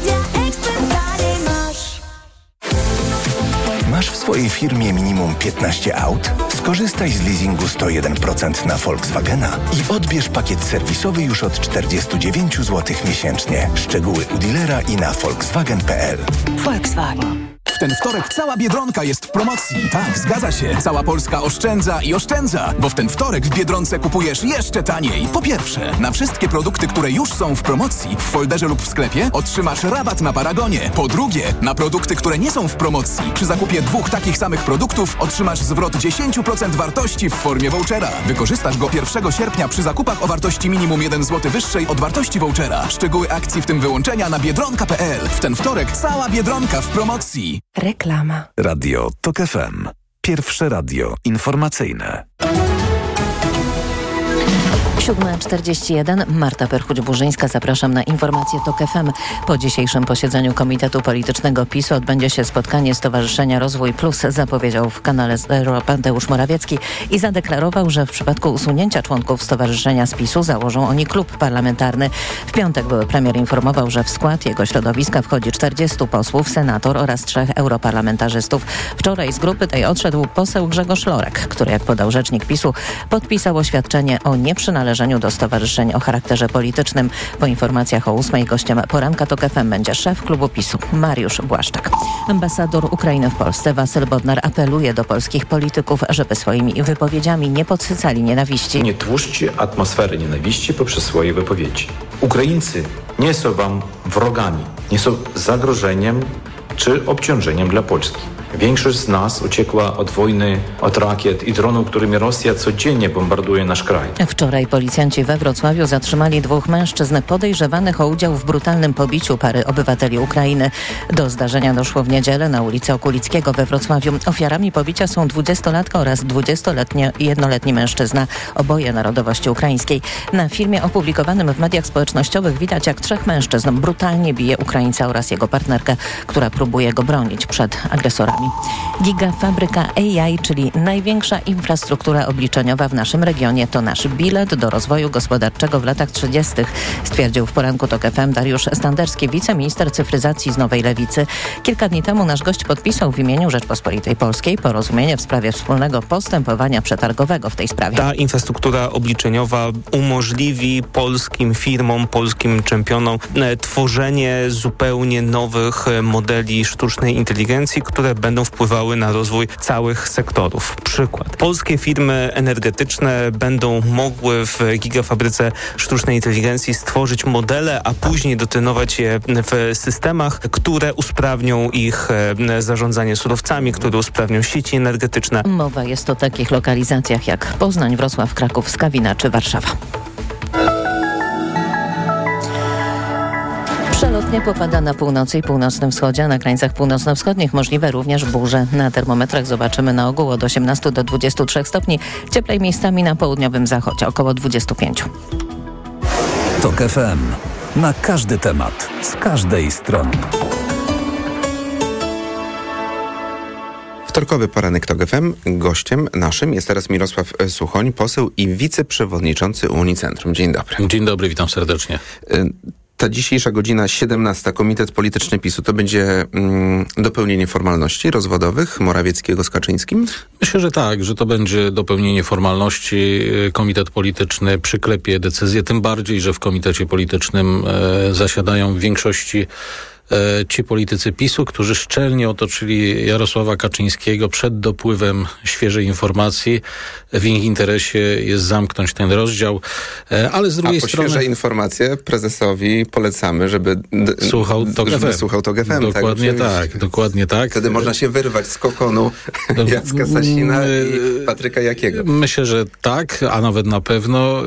Masz w swojej firmie minimum piętnaście aut? Skorzystaj z leasingu sto jeden procent na Volkswagena i odbierz pakiet serwisowy już od czterdzieści dziewięć złotych miesięcznie. Szczegóły u dealera i na volkswagen kropka p l. Volkswagen. W ten wtorek cała Biedronka jest w promocji. Tak, zgadza się. Cała Polska oszczędza i oszczędza, bo w ten wtorek w Biedronce kupujesz jeszcze taniej. Po pierwsze, na wszystkie produkty, które już są w promocji w folderze lub w sklepie otrzymasz rabat na Paragonie. Po drugie, na produkty, które nie są w promocji przy zakupie dwóch takich samych produktów otrzymasz zwrot dziesięć procent wartości w formie vouchera. Wykorzystasz go pierwszego sierpnia przy zakupach o wartości minimum jeden złoty wyższej od wartości vouchera. Szczegóły akcji w tym wyłączenia na biedronka kropka p l. W ten wtorek cała Biedronka w promocji. Reklama. Radio Tok F M. Pierwsze radio informacyjne. siódma czterdzieści jeden. Marta Perchuć-Burzyńska. Zapraszam na informacje Tok F M. Po dzisiejszym posiedzeniu Komitetu Politycznego PiSu odbędzie się spotkanie Stowarzyszenia Rozwój Plus, zapowiedział w kanale Zero Mateusz Morawiecki i zadeklarował, że w przypadku usunięcia członków stowarzyszenia z PiSu założą oni klub parlamentarny. W piątek były premier informował, że w skład jego środowiska wchodzi czterdziestu posłów, senator oraz trzech europarlamentarzystów. Wczoraj z grupy tej odszedł poseł Grzegorz Lorek, który, jak podał rzecznik PiSu, podpisał oświadczenie o nieprzynależeniu do stowarzyszeń o charakterze politycznym. Po informacjach o ósmej gościem poranka Tok F M będzie szef klubu PiSu Mariusz Błaszczak. Ambasador Ukrainy w Polsce Wasyl Bodnar apeluje do polskich polityków, żeby swoimi wypowiedziami nie podsycali nienawiści. Nie tłuszczcie atmosfery nienawiści poprzez swoje wypowiedzi. Ukraińcy nie są wam wrogami, nie są zagrożeniem czy obciążeniem dla Polski. Większość z nas uciekła od wojny, od rakiet i dronów, którymi Rosja codziennie bombarduje nasz kraj. Wczoraj policjanci we Wrocławiu zatrzymali dwóch mężczyzn podejrzewanych o udział w brutalnym pobiciu pary obywateli Ukrainy. Do zdarzenia doszło w niedzielę na ulicy Okulickiego we Wrocławiu. Ofiarami pobicia są dwudziestolatka oraz dwudziestoletni jednoletni mężczyzna, oboje narodowości ukraińskiej. Na filmie opublikowanym w mediach społecznościowych widać, jak trzech mężczyzn brutalnie bije Ukraińca oraz jego partnerkę, która próbuje go bronić przed agresorami. Gigafabryka A I, czyli największa infrastruktura obliczeniowa w naszym regionie, to nasz bilet do rozwoju gospodarczego w latach trzydziestych, stwierdził w poranku Tok F M Dariusz Standerski, wiceminister cyfryzacji z Nowej Lewicy. Kilka dni temu nasz gość podpisał w imieniu Rzeczpospolitej Polskiej porozumienie w sprawie wspólnego postępowania przetargowego w tej sprawie. Ta infrastruktura obliczeniowa umożliwi polskim firmom, polskim czempionom e, tworzenie zupełnie nowych e, modeli sztucznej inteligencji, które będą wpływały na rozwój całych sektorów. Przykład. Polskie firmy energetyczne będą mogły w gigafabryce sztucznej inteligencji stworzyć modele, a później dotrenować je w systemach, które usprawnią ich zarządzanie surowcami, które usprawnią sieci energetyczne. Mowa jest o takich lokalizacjach jak Poznań, Wrocław, Kraków, Skawina czy Warszawa. Przelotnie popada na północy i północnym wschodzie, a na krańcach północno-wschodnich możliwe również burze. Na termometrach zobaczymy na ogół od osiemnastu do dwudziestu trzech stopni, cieplej miejscami na południowym zachodzie, około dwudziestu pięciu. Tok F M. Na każdy temat, z każdej strony. Wtorkowy poranek Tok F M. Gościem naszym jest teraz Mirosław Suchoń, poseł i wiceprzewodniczący Unicentrum. Dzień dobry. Dzień dobry, witam serdecznie. Ta dzisiejsza godzina siedemnasta, Komitet Polityczny PiSu, to będzie mm, dopełnienie formalności rozwodowych Morawieckiego z Kaczyńskim? Myślę, że tak, że to będzie dopełnienie formalności. Komitet Polityczny przyklepie decyzję, tym bardziej, że w Komitecie Politycznym e, zasiadają w większości ci politycy PiSu, którzy szczelnie otoczyli Jarosława Kaczyńskiego przed dopływem świeżej informacji. W ich interesie jest zamknąć ten rozdział, ale z drugiej A po strony... świeże informacje prezesowi polecamy, żeby d- słuchał Tok F M. Słuchał Tok F M. Dokładnie tak, tak, dokładnie tak. Wtedy można się wyrwać z kokonu Jacka Sasina i Patryka Jakiego. Myślę, że tak, a nawet na pewno.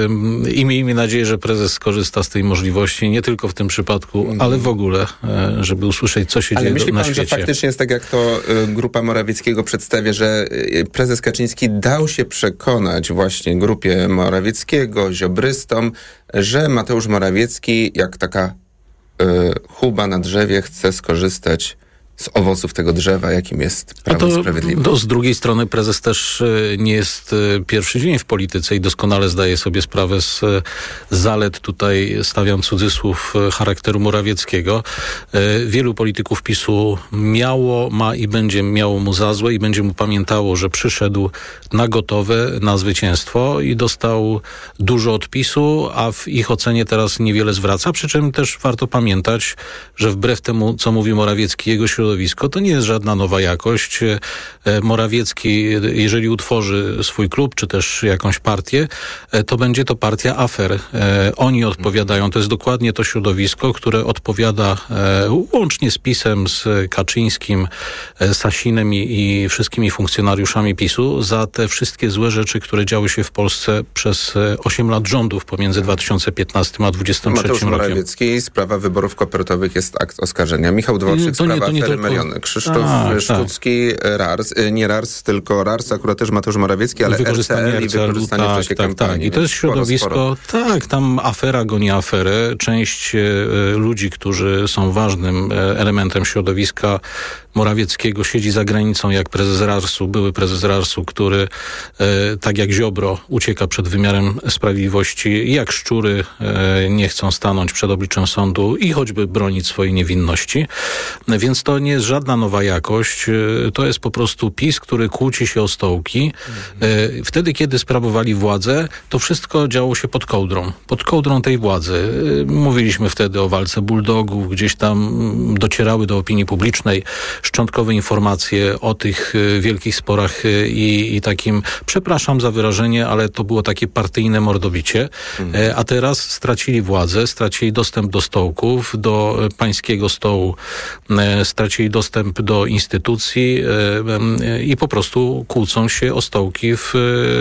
I miejmy nadzieję, że prezes skorzysta z tej możliwości, nie tylko w tym przypadku, mm. ale w ogóle, żeby usłyszeć, co się ale dzieje myśli na pan, świecie. że faktycznie jest tak, jak to grupa Morawieckiego przedstawia, że prezes Kaczyński dał się przekonać właśnie grupie Morawieckiego, ziobrystom, że Mateusz Morawiecki, jak taka y, chuba na drzewie, chce skorzystać z owoców tego drzewa, jakim jest Prawo to, i Sprawiedliwość. To z drugiej strony prezes też nie jest pierwszy dzień w polityce i doskonale zdaje sobie sprawę z zalet, tutaj stawiam cudzysłów, charakteru Morawieckiego. Wielu polityków PiSu miało, ma i będzie miało mu za złe i będzie mu pamiętało, że przyszedł na gotowe, na zwycięstwo i dostał dużo od PiSu, a w ich ocenie teraz niewiele zwraca. Przy czym też warto pamiętać, że wbrew temu, co mówi Morawiecki, jego środowisko, to nie jest żadna nowa jakość. Morawiecki, jeżeli utworzy swój klub, czy też jakąś partię, to będzie to partia afer. Oni odpowiadają, to jest dokładnie to środowisko, które odpowiada łącznie z PiS-em, z Kaczyńskim, Sasinem i, i wszystkimi funkcjonariuszami PiSu za te wszystkie złe rzeczy, które działy się w Polsce przez osiem lat rządów pomiędzy dwa tysiące piętnastym a dwudziestym trzecim Mateusz rokiem. Morawiecki, sprawa wyborów kopertowych jest akt oskarżenia. Michał Dworczyk, to nie, sprawa to nie afery tylko... Meriony. Krzysztof tak, Sztucki, tak. Rars, nie Rars, tylko Rars, akurat też Mateusz Morawiecki, ale wykorzystanie R C L i wykorzystanie tak, w czasie tak, kampanii. Tak. I to jest środowisko, sporo, sporo. tak, tam afera goni aferę. Część e, ludzi, którzy są ważnym e, elementem środowiska Morawieckiego siedzi za granicą, jak prezes Rarsu, były prezes Rarsu, który e, tak jak Ziobro ucieka przed wymiarem sprawiedliwości i jak szczury e, nie chcą stanąć przed obliczem sądu i choćby bronić swojej niewinności. Więc to nie jest żadna nowa jakość. E, to jest po prostu PiS, który kłóci się o stołki. E, wtedy, kiedy sprawowali władzę, to wszystko działo się pod kołdrą. Pod kołdrą tej władzy. E, mówiliśmy wtedy o walce bulldogów, gdzieś tam docierały do opinii publicznej szczątkowe informacje o tych y, wielkich sporach y, i, i takim, przepraszam za wyrażenie, ale to było takie partyjne mordobicie, mhm. e, a teraz stracili władzę, stracili dostęp do stołków, do e, pańskiego stołu, e, stracili dostęp do instytucji e, e, i po prostu kłócą się o stołki w,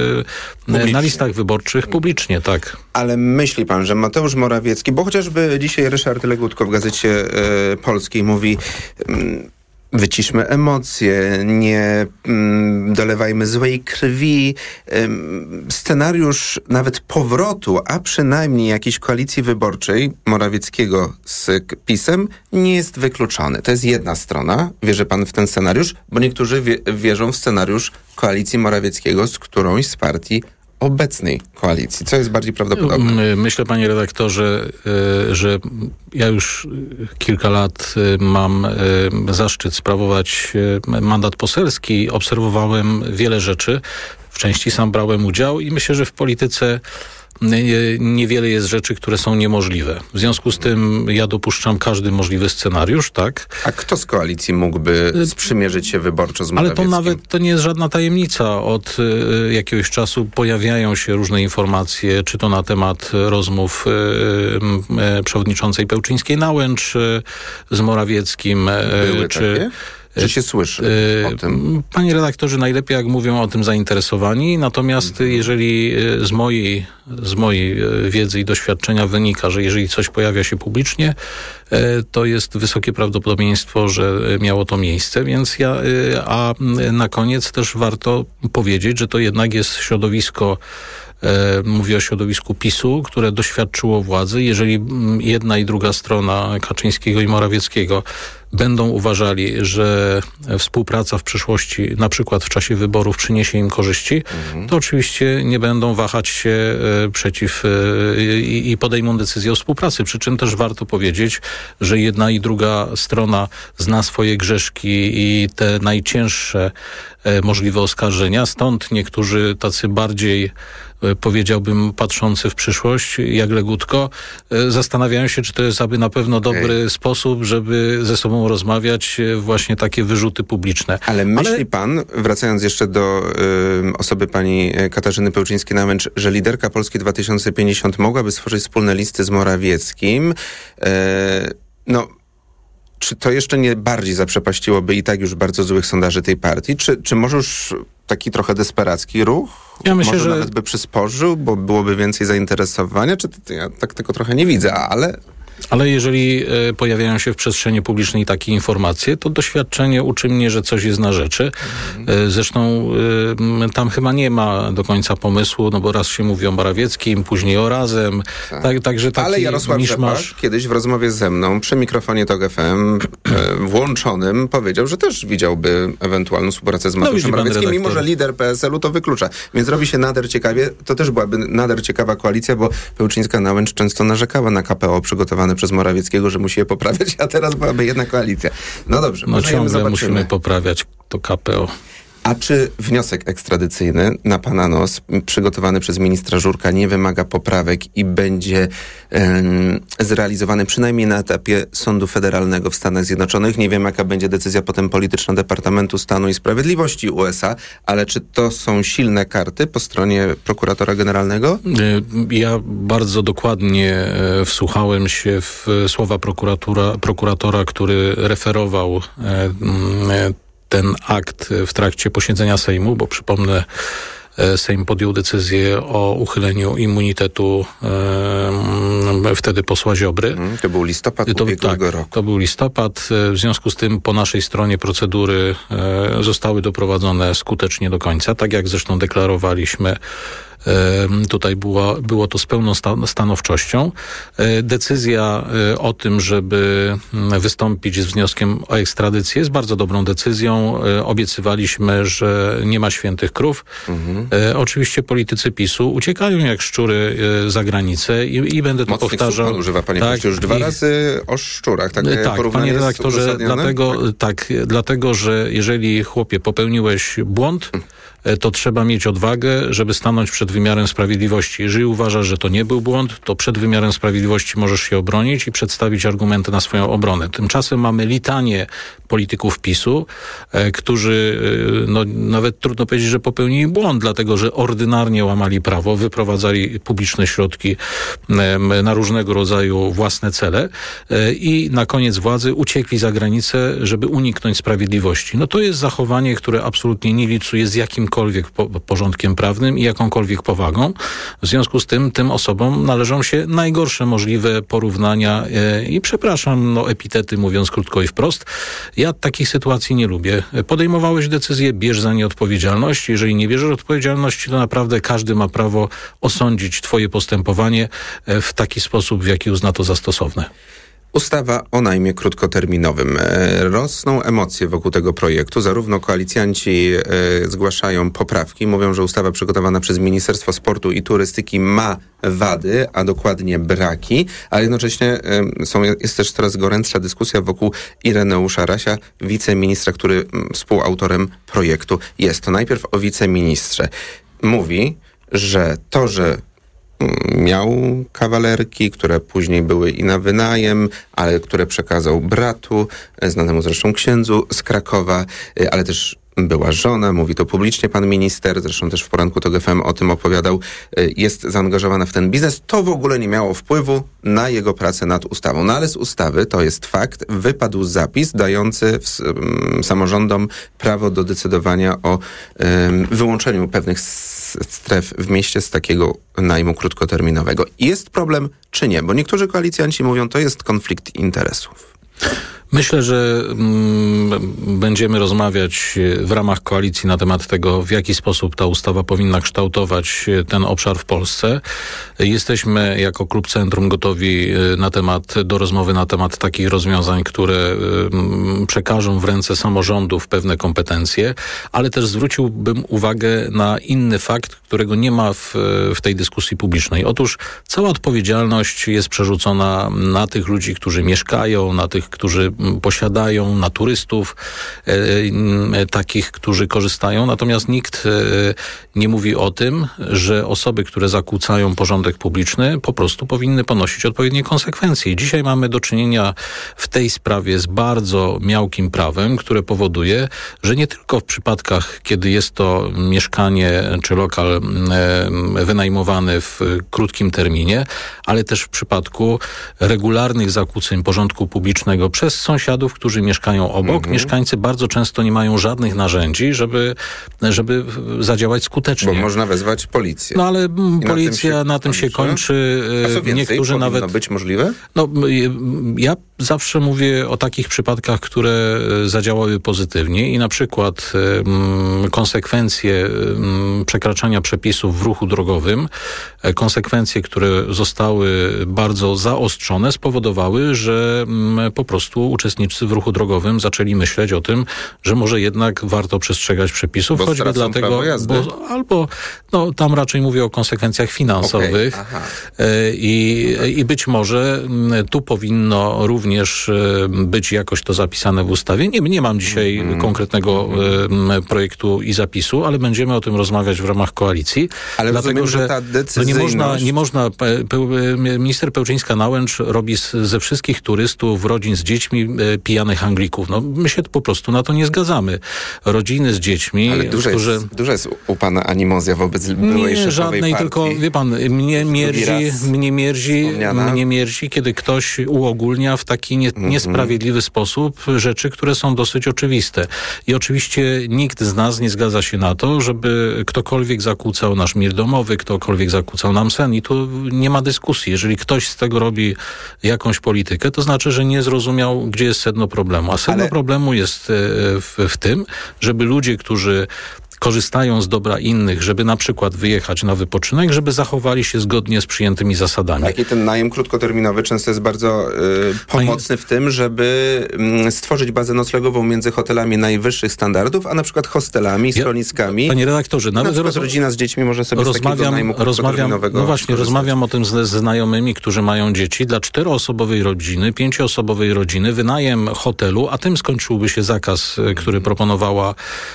e, na listach wyborczych publicznie, tak. Ale myśli pan, że Mateusz Morawiecki, bo chociażby dzisiaj Ryszard Legutko w Gazecie e, Polskiej mówi... Mm, wyciszmy emocje, nie mm, dolewajmy złej krwi. Ym, scenariusz nawet powrotu, a przynajmniej jakiejś koalicji wyborczej Morawieckiego z PiS-em nie jest wykluczony. To jest jedna strona. Wierzy pan w ten scenariusz? Bo niektórzy wie, wierzą w scenariusz koalicji Morawieckiego z którąś z partii obecnej koalicji. Co jest bardziej prawdopodobne? Myślę, panie redaktorze, że ja już kilka lat mam zaszczyt sprawować mandat poselski. Obserwowałem wiele rzeczy. W części sam brałem udział i myślę, że w polityce niewiele jest rzeczy, które są niemożliwe. W związku z tym ja dopuszczam każdy możliwy scenariusz, tak? A kto z koalicji mógłby sprzymierzyć się wyborczo z Morawieckim? Ale to nawet to nie jest żadna tajemnica. Od y, jakiegoś czasu pojawiają się różne informacje, czy to na temat rozmów y, y, przewodniczącej Pełczyńskiej-Nałęcz y, z Morawieckim. Były y, czy takie? Czy się słyszy yy, o tym? Panie redaktorze, najlepiej jak mówią o tym zainteresowani, natomiast mhm. jeżeli z mojej, z mojej wiedzy i doświadczenia wynika, że jeżeli coś pojawia się publicznie, to jest wysokie prawdopodobieństwo, że miało to miejsce, więc ja, a na koniec też warto powiedzieć, że to jednak jest środowisko, mówię o środowisku PiSu, które doświadczyło władzy. Jeżeli jedna i druga strona Kaczyńskiego i Morawieckiego będą uważali, że współpraca w przyszłości, na przykład w czasie wyborów, przyniesie im korzyści, mhm. to oczywiście nie będą wahać się e, przeciw e, i, i podejmą decyzję o współpracy. Przy czym też warto powiedzieć, że jedna i druga strona zna swoje grzeszki i te najcięższe możliwe oskarżenia. Stąd niektórzy tacy bardziej, powiedziałbym, patrzący w przyszłość, jak Legutko, zastanawiają się, czy to jest aby na pewno dobry okay. sposób, żeby ze sobą rozmawiać, właśnie takie wyrzuty publiczne. Ale myśli Ale... pan, wracając jeszcze do y, osoby pani Katarzyny Pełczyńskiej-Namęcz, że liderka Polski dwa tysiące pięćdziesiąt mogłaby stworzyć wspólne listy z Morawieckim? Y, no... Czy to jeszcze nie bardziej zaprzepaściłoby i tak już bardzo złych sondaży tej partii? Czy, czy może już taki trochę desperacki ruch? Ja myślę, może że nawet by przysporzył, bo byłoby więcej zainteresowania? Czy to, ja tak tego trochę nie widzę, ale... Ale jeżeli e, pojawiają się w przestrzeni publicznej takie informacje, to doświadczenie uczy mnie, że coś jest na rzeczy. E, zresztą e, tam chyba nie ma do końca pomysłu, no bo raz się mówi o Morawieckim, później o Razem. Tak. Tak, także taki Ale Jarosław miszmasz... Rzepak kiedyś w rozmowie ze mną przy mikrofonie Tok F M e, włączonym powiedział, że też widziałby ewentualną współpracę z Mateuszem no, Morawieckim, mimo że lider P S L-u to wyklucza. Więc robi się nader ciekawie. To też byłaby nader ciekawa koalicja, bo Pełczyńska-Nałęcz często narzekała na K P O przygotowane przez Morawieckiego, że musi je poprawiać, a teraz byłaby jedna koalicja. No dobrze, no może ciągle zobaczymy. musimy poprawiać to K P O. A czy wniosek ekstradycyjny na pana nos, przygotowany przez ministra Żurka, nie wymaga poprawek i będzie um, zrealizowany przynajmniej na etapie Sądu Federalnego w Stanach Zjednoczonych? Nie wiem, jaka będzie decyzja potem polityczna Departamentu Stanu i Sprawiedliwości U S A, ale czy to są silne karty po stronie prokuratora generalnego? Ja bardzo dokładnie wsłuchałem się w słowa prokuratora, prokuratora, który referował e, ten akt w trakcie posiedzenia Sejmu, bo przypomnę, Sejm podjął decyzję o uchyleniu immunitetu e, wtedy posła Ziobry. Mm, to był listopad to, ubiegłego tak, roku. To był listopad. W związku z tym po naszej stronie procedury e, zostały doprowadzone skutecznie do końca, tak jak zresztą deklarowaliśmy. Tutaj było, było to z pełną stanowczością. Decyzja o tym, żeby wystąpić z wnioskiem o ekstradycję jest bardzo dobrą decyzją. Obiecywaliśmy, że nie ma świętych krów. Mhm. Oczywiście politycy PiSu uciekają jak szczury za granicę i, i będę to Mocnych powtarzał. Słów pan używa, panie tak, już dwa i... razy o szczurach. Tak, tak panie redaktorze, dlatego, tak, dlatego, że jeżeli, chłopie, popełniłeś błąd, hmm. to trzeba mieć odwagę, żeby stanąć przed wymiarem sprawiedliwości. Jeżeli uważasz, że to nie był błąd, to przed wymiarem sprawiedliwości możesz się obronić i przedstawić argumenty na swoją obronę. Tymczasem mamy litanię polityków PiSu, e, którzy, e, no, nawet trudno powiedzieć, że popełnili błąd, dlatego że ordynarnie łamali prawo, wyprowadzali publiczne środki e, na różnego rodzaju własne cele e, i na koniec władzy uciekli za granicę, żeby uniknąć sprawiedliwości. No to jest zachowanie, które absolutnie nie licuje z jakimkolwiek po, porządkiem prawnym i jakąkolwiek powagą. W związku z tym tym osobom należą się najgorsze możliwe porównania e, i przepraszam, no epitety, mówiąc krótko i wprost. Ja takich sytuacji nie lubię. Podejmowałeś decyzję, bierz za nie odpowiedzialność. Jeżeli nie bierzesz odpowiedzialności, to naprawdę każdy ma prawo osądzić twoje postępowanie w taki sposób, w jaki uzna to za stosowne. Ustawa o najmie krótkoterminowym. Rosną emocje wokół tego projektu. Zarówno koalicjanci e, zgłaszają poprawki, mówią, że ustawa przygotowana przez Ministerstwo Sportu i Turystyki ma wady, a dokładnie braki, ale jednocześnie e, są, jest też coraz gorętsza dyskusja wokół Ireneusza Rasia, wiceministra, który m, współautorem projektu jest. To najpierw o wiceministrze. Mówi, że to, że miał kawalerki, które później były i na wynajem, ale które przekazał bratu, znanemu zresztą księdzu z Krakowa, ale też była żona, mówi to publicznie pan minister, zresztą też w poranku Tok F M o tym opowiadał, jest zaangażowana w ten biznes. To w ogóle nie miało wpływu na jego pracę nad ustawą. No ale z ustawy, to jest fakt, wypadł zapis dający w, um, samorządom prawo do decydowania o um, wyłączeniu pewnych stref w mieście z takiego najmu krótkoterminowego. Jest problem, czy nie? Bo niektórzy koalicjanci mówią, to jest konflikt interesów. Myślę, że mm, będziemy rozmawiać w ramach koalicji na temat tego, w jaki sposób ta ustawa powinna kształtować ten obszar w Polsce. Jesteśmy jako Klub Centrum gotowi na temat, do rozmowy na temat takich rozwiązań, które mm, przekażą w ręce samorządów pewne kompetencje, ale też zwróciłbym uwagę na inny fakt, którego nie ma w, w tej dyskusji publicznej. Otóż cała odpowiedzialność jest przerzucona na tych ludzi, którzy mieszkają, na tych, którzy posiadają, na turystów takich, którzy korzystają. Natomiast nikt nie mówi o tym, że osoby, które zakłócają porządek publiczny, po prostu powinny ponosić odpowiednie konsekwencje. Dzisiaj mamy do czynienia w tej sprawie z bardzo miałkim prawem, które powoduje, że nie tylko w przypadkach, kiedy jest to mieszkanie czy lokal wynajmowany w krótkim terminie, ale też w przypadku regularnych zakłóceń porządku publicznego przez sąsiadów, którzy mieszkają obok. Mhm. Mieszkańcy bardzo często nie mają żadnych narzędzi, żeby, żeby zadziałać skutecznie. Bo można wezwać policję. No ale I policja na tym się, na tym się kończy. A co więcej, niektórzy nawet być możliwe? No, ja zawsze mówię o takich przypadkach, które zadziałały pozytywnie i na przykład um, konsekwencje um, przekraczania przepisów w ruchu drogowym, konsekwencje, które zostały bardzo zaostrzone, spowodowały, że um, po prostu uczestnicy w ruchu drogowym zaczęli myśleć o tym, że może jednak warto przestrzegać przepisów, bo choćby dlatego, bo, albo no, tam raczej mówię o konsekwencjach finansowych. Okay. I, i być może tu powinno również być jakoś to zapisane w ustawie. Nie, nie mam dzisiaj mm. konkretnego mm. projektu i zapisu, ale będziemy o tym rozmawiać w ramach koalicji. Ale dlatego, rozumiem, że ta decyzyjność... nie można, nie można minister Pełczyńska-Nałęcz robi z, ze wszystkich turystów, rodzin z dziećmi pijanych Anglików. No, my się po prostu na to nie zgadzamy. Rodziny z dziećmi, ale duża, którzy... jest, duża jest u pana animozja wobec byłej nie, szefowej żadnej, partii. tylko wie pan, mnie mierzi, mnie mierzi, mnie mierzi, kiedy ktoś uogólnia w taki nie, mm-hmm. niesprawiedliwy sposób rzeczy, które są dosyć oczywiste. I oczywiście nikt z nas nie zgadza się na to, żeby ktokolwiek zakłócał nasz mir domowy, ktokolwiek zakłócał nam sen i tu nie ma dyskusji. Jeżeli ktoś z tego robi jakąś politykę, to znaczy, że nie zrozumiał, gdzie jest sedno problemu. A sedno Ale... problemu jest w, w tym, żeby ludzie, którzy korzystają z dobra innych, żeby na przykład wyjechać na wypoczynek, żeby zachowali się zgodnie z przyjętymi zasadami. Tak, i ten najem krótkoterminowy często jest bardzo y, pomocny w tym, żeby y, stworzyć bazę noclegową między hotelami najwyższych standardów, a na przykład hostelami, schroniskami. Ja, panie redaktorze, nawet na roz... rodzina z dziećmi może sobie rozmawiam, z takiego najmu krótkoterminowego No właśnie, korzystać. rozmawiam o tym z, ze znajomymi, którzy mają dzieci. Dla czteroosobowej rodziny, pięcioosobowej rodziny wynajem hotelu, a tym skończyłby się zakaz, który proponowała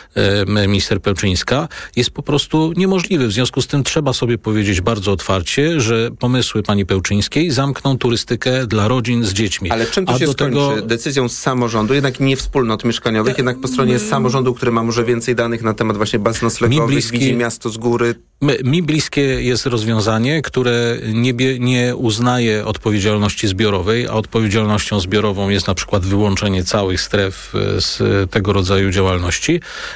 y, minister Pełczyńska, jest po prostu niemożliwy. W związku z tym trzeba sobie powiedzieć bardzo otwarcie, że pomysły pani Pełczyńskiej zamkną turystykę dla rodzin z dziećmi. Ale czym to A się do skończy? tego... Decyzją z samorządu, jednak nie wspólnot mieszkaniowych, jednak po stronie samorządu, który ma może więcej danych na temat właśnie baz noclegowych, bliskie... widzi miasto z góry. My, mi bliskie jest rozwiązanie, które nie, bie, nie uznaje odpowiedzialności zbiorowej, a odpowiedzialnością zbiorową jest na przykład wyłączenie całych stref z tego rodzaju działalności,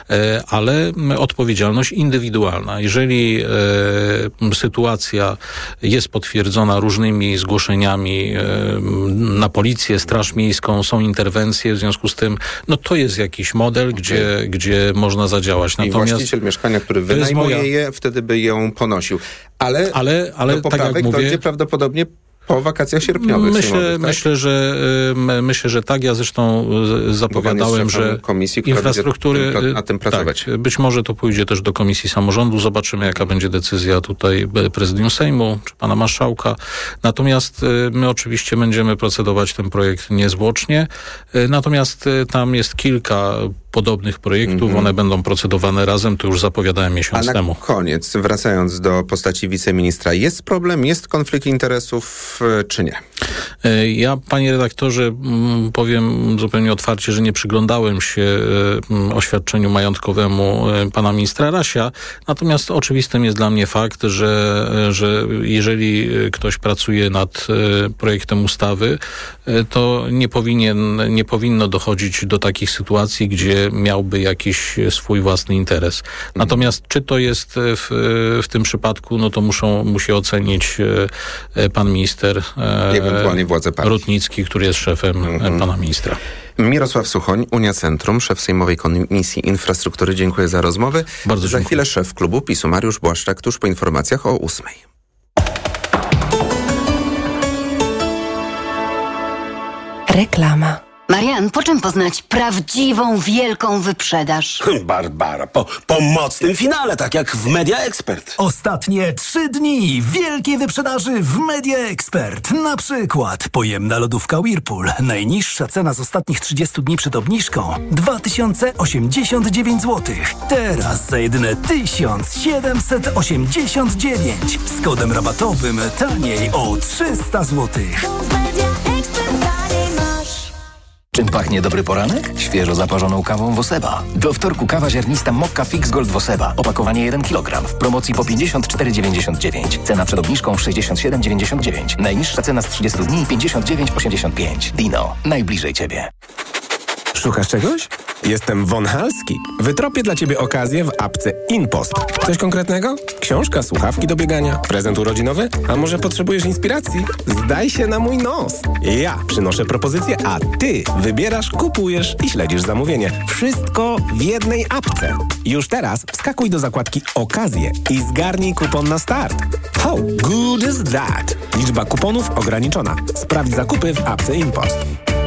ale odpowiedzialność indywidualna. Jeżeli e, sytuacja jest potwierdzona różnymi zgłoszeniami e, na policję, straż miejską, są interwencje, w związku z tym, no to jest jakiś model, okay. gdzie, gdzie można zadziałać. Natomiast I właściciel mieszkania, który wynajmuje moja... je, wtedy by ją ponosił. Ale, ale, ale do poprawek tak jak mówię, dojdzie prawdopodobnie po wakacjach sierpniowych. Myślę, tak? myślę, że, y, myślę, że tak. Ja zresztą zapowiadałem, że komisji, która infrastruktury będzie na tym pracować. Tak, być może to pójdzie też do Komisji Samorządu. Zobaczymy, jaka będzie decyzja tutaj prezydium Sejmu czy pana marszałka. Natomiast y, my oczywiście będziemy procedować ten projekt niezwłocznie. Y, natomiast y, tam jest kilka podobnych projektów. Mm-hmm. One będą procedowane razem. To już zapowiadałem miesiąc A na temu. koniec, wracając do postaci wiceministra, jest problem, jest konflikt interesów, czy nie? Ja, panie redaktorze, powiem zupełnie otwarcie, że nie przyglądałem się oświadczeniu majątkowemu pana ministra Rasia. Natomiast oczywistym jest dla mnie fakt, że, że jeżeli ktoś pracuje nad projektem ustawy, to nie powinien, nie powinno dochodzić do takich sytuacji, gdzie miałby jakiś swój własny interes. Natomiast czy to jest w, w tym przypadku, no to muszą, musi ocenić pan minister ewentualnie władze partii. Rutnicki, który jest szefem mm-hmm. pana ministra. Mirosław Suchoń, Unia Centrum, szef Sejmowej Komisji Infrastruktury. Dziękuję za rozmowę. Bardzo za dziękuję. chwilę szef klubu PiSu Mariusz Błaszczak, tuż po informacjach o ósmej. Reklama. Marian, po czym poznać prawdziwą, wielką wyprzedaż? Barbara, po, po mocnym finale, tak jak w Media Expert. Ostatnie trzy dni wielkiej wyprzedaży w Media Expert. Na przykład pojemna lodówka Whirlpool. Najniższa cena z ostatnich trzydziestu dni przed obniżką dwa tysiące osiemdziesiąt dziewięć złotych. Teraz za jedyne tysiąc siedemset osiemdziesiąt dziewięć. Z kodem rabatowym taniej o trzysta złotych. Czym pachnie dobry poranek? Świeżo zaparzoną kawą Woseba. Do wtorku kawa ziarnista Mokka Fix Gold Woseba. Opakowanie jeden kilogram. W promocji po pięćdziesiąt cztery dziewięćdziesiąt dziewięć. Cena przed obniżką sześćdziesiąt siedem dziewięćdziesiąt dziewięć. Najniższa cena z trzydziestu dni pięćdziesiąt dziewięć osiemdziesiąt pięć. Dino. Najbliżej Ciebie. Szukasz czegoś? Jestem Von Halski. Wytropię dla Ciebie okazję w apce InPost. Coś konkretnego? Książka, słuchawki do biegania, prezent urodzinowy? A może potrzebujesz inspiracji? Zdaj się na mój nos. Ja przynoszę propozycję, a Ty wybierasz, kupujesz i śledzisz zamówienie. Wszystko w jednej apce. Już teraz wskakuj do zakładki Okazje i zgarnij kupon na start. How good is that? Liczba kuponów ograniczona. Sprawdź zakupy w apce InPost.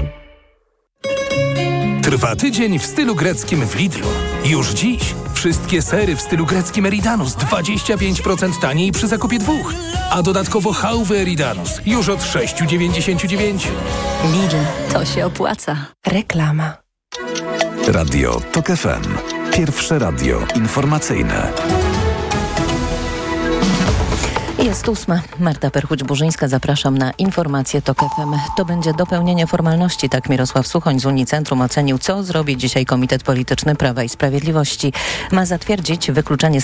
Trwa tydzień w stylu greckim w Lidlu. Już dziś wszystkie sery w stylu greckim Eridanus dwadzieścia pięć procent taniej przy zakupie dwóch. A dodatkowo chałwy Eridanus już od sześć dziewięćdziesiąt dziewięć. Lidl, to się opłaca. Reklama. Radio TOK F M. Pierwsze radio informacyjne. Jest ósma. Marta Perchuć-Burzyńska, zapraszam na informacje TOK F M. To będzie dopełnienie formalności, tak Mirosław Suchoń z Unicentrum ocenił, co zrobi dzisiaj Komitet Polityczny Prawa i Sprawiedliwości. Ma zatwierdzić wykluczenie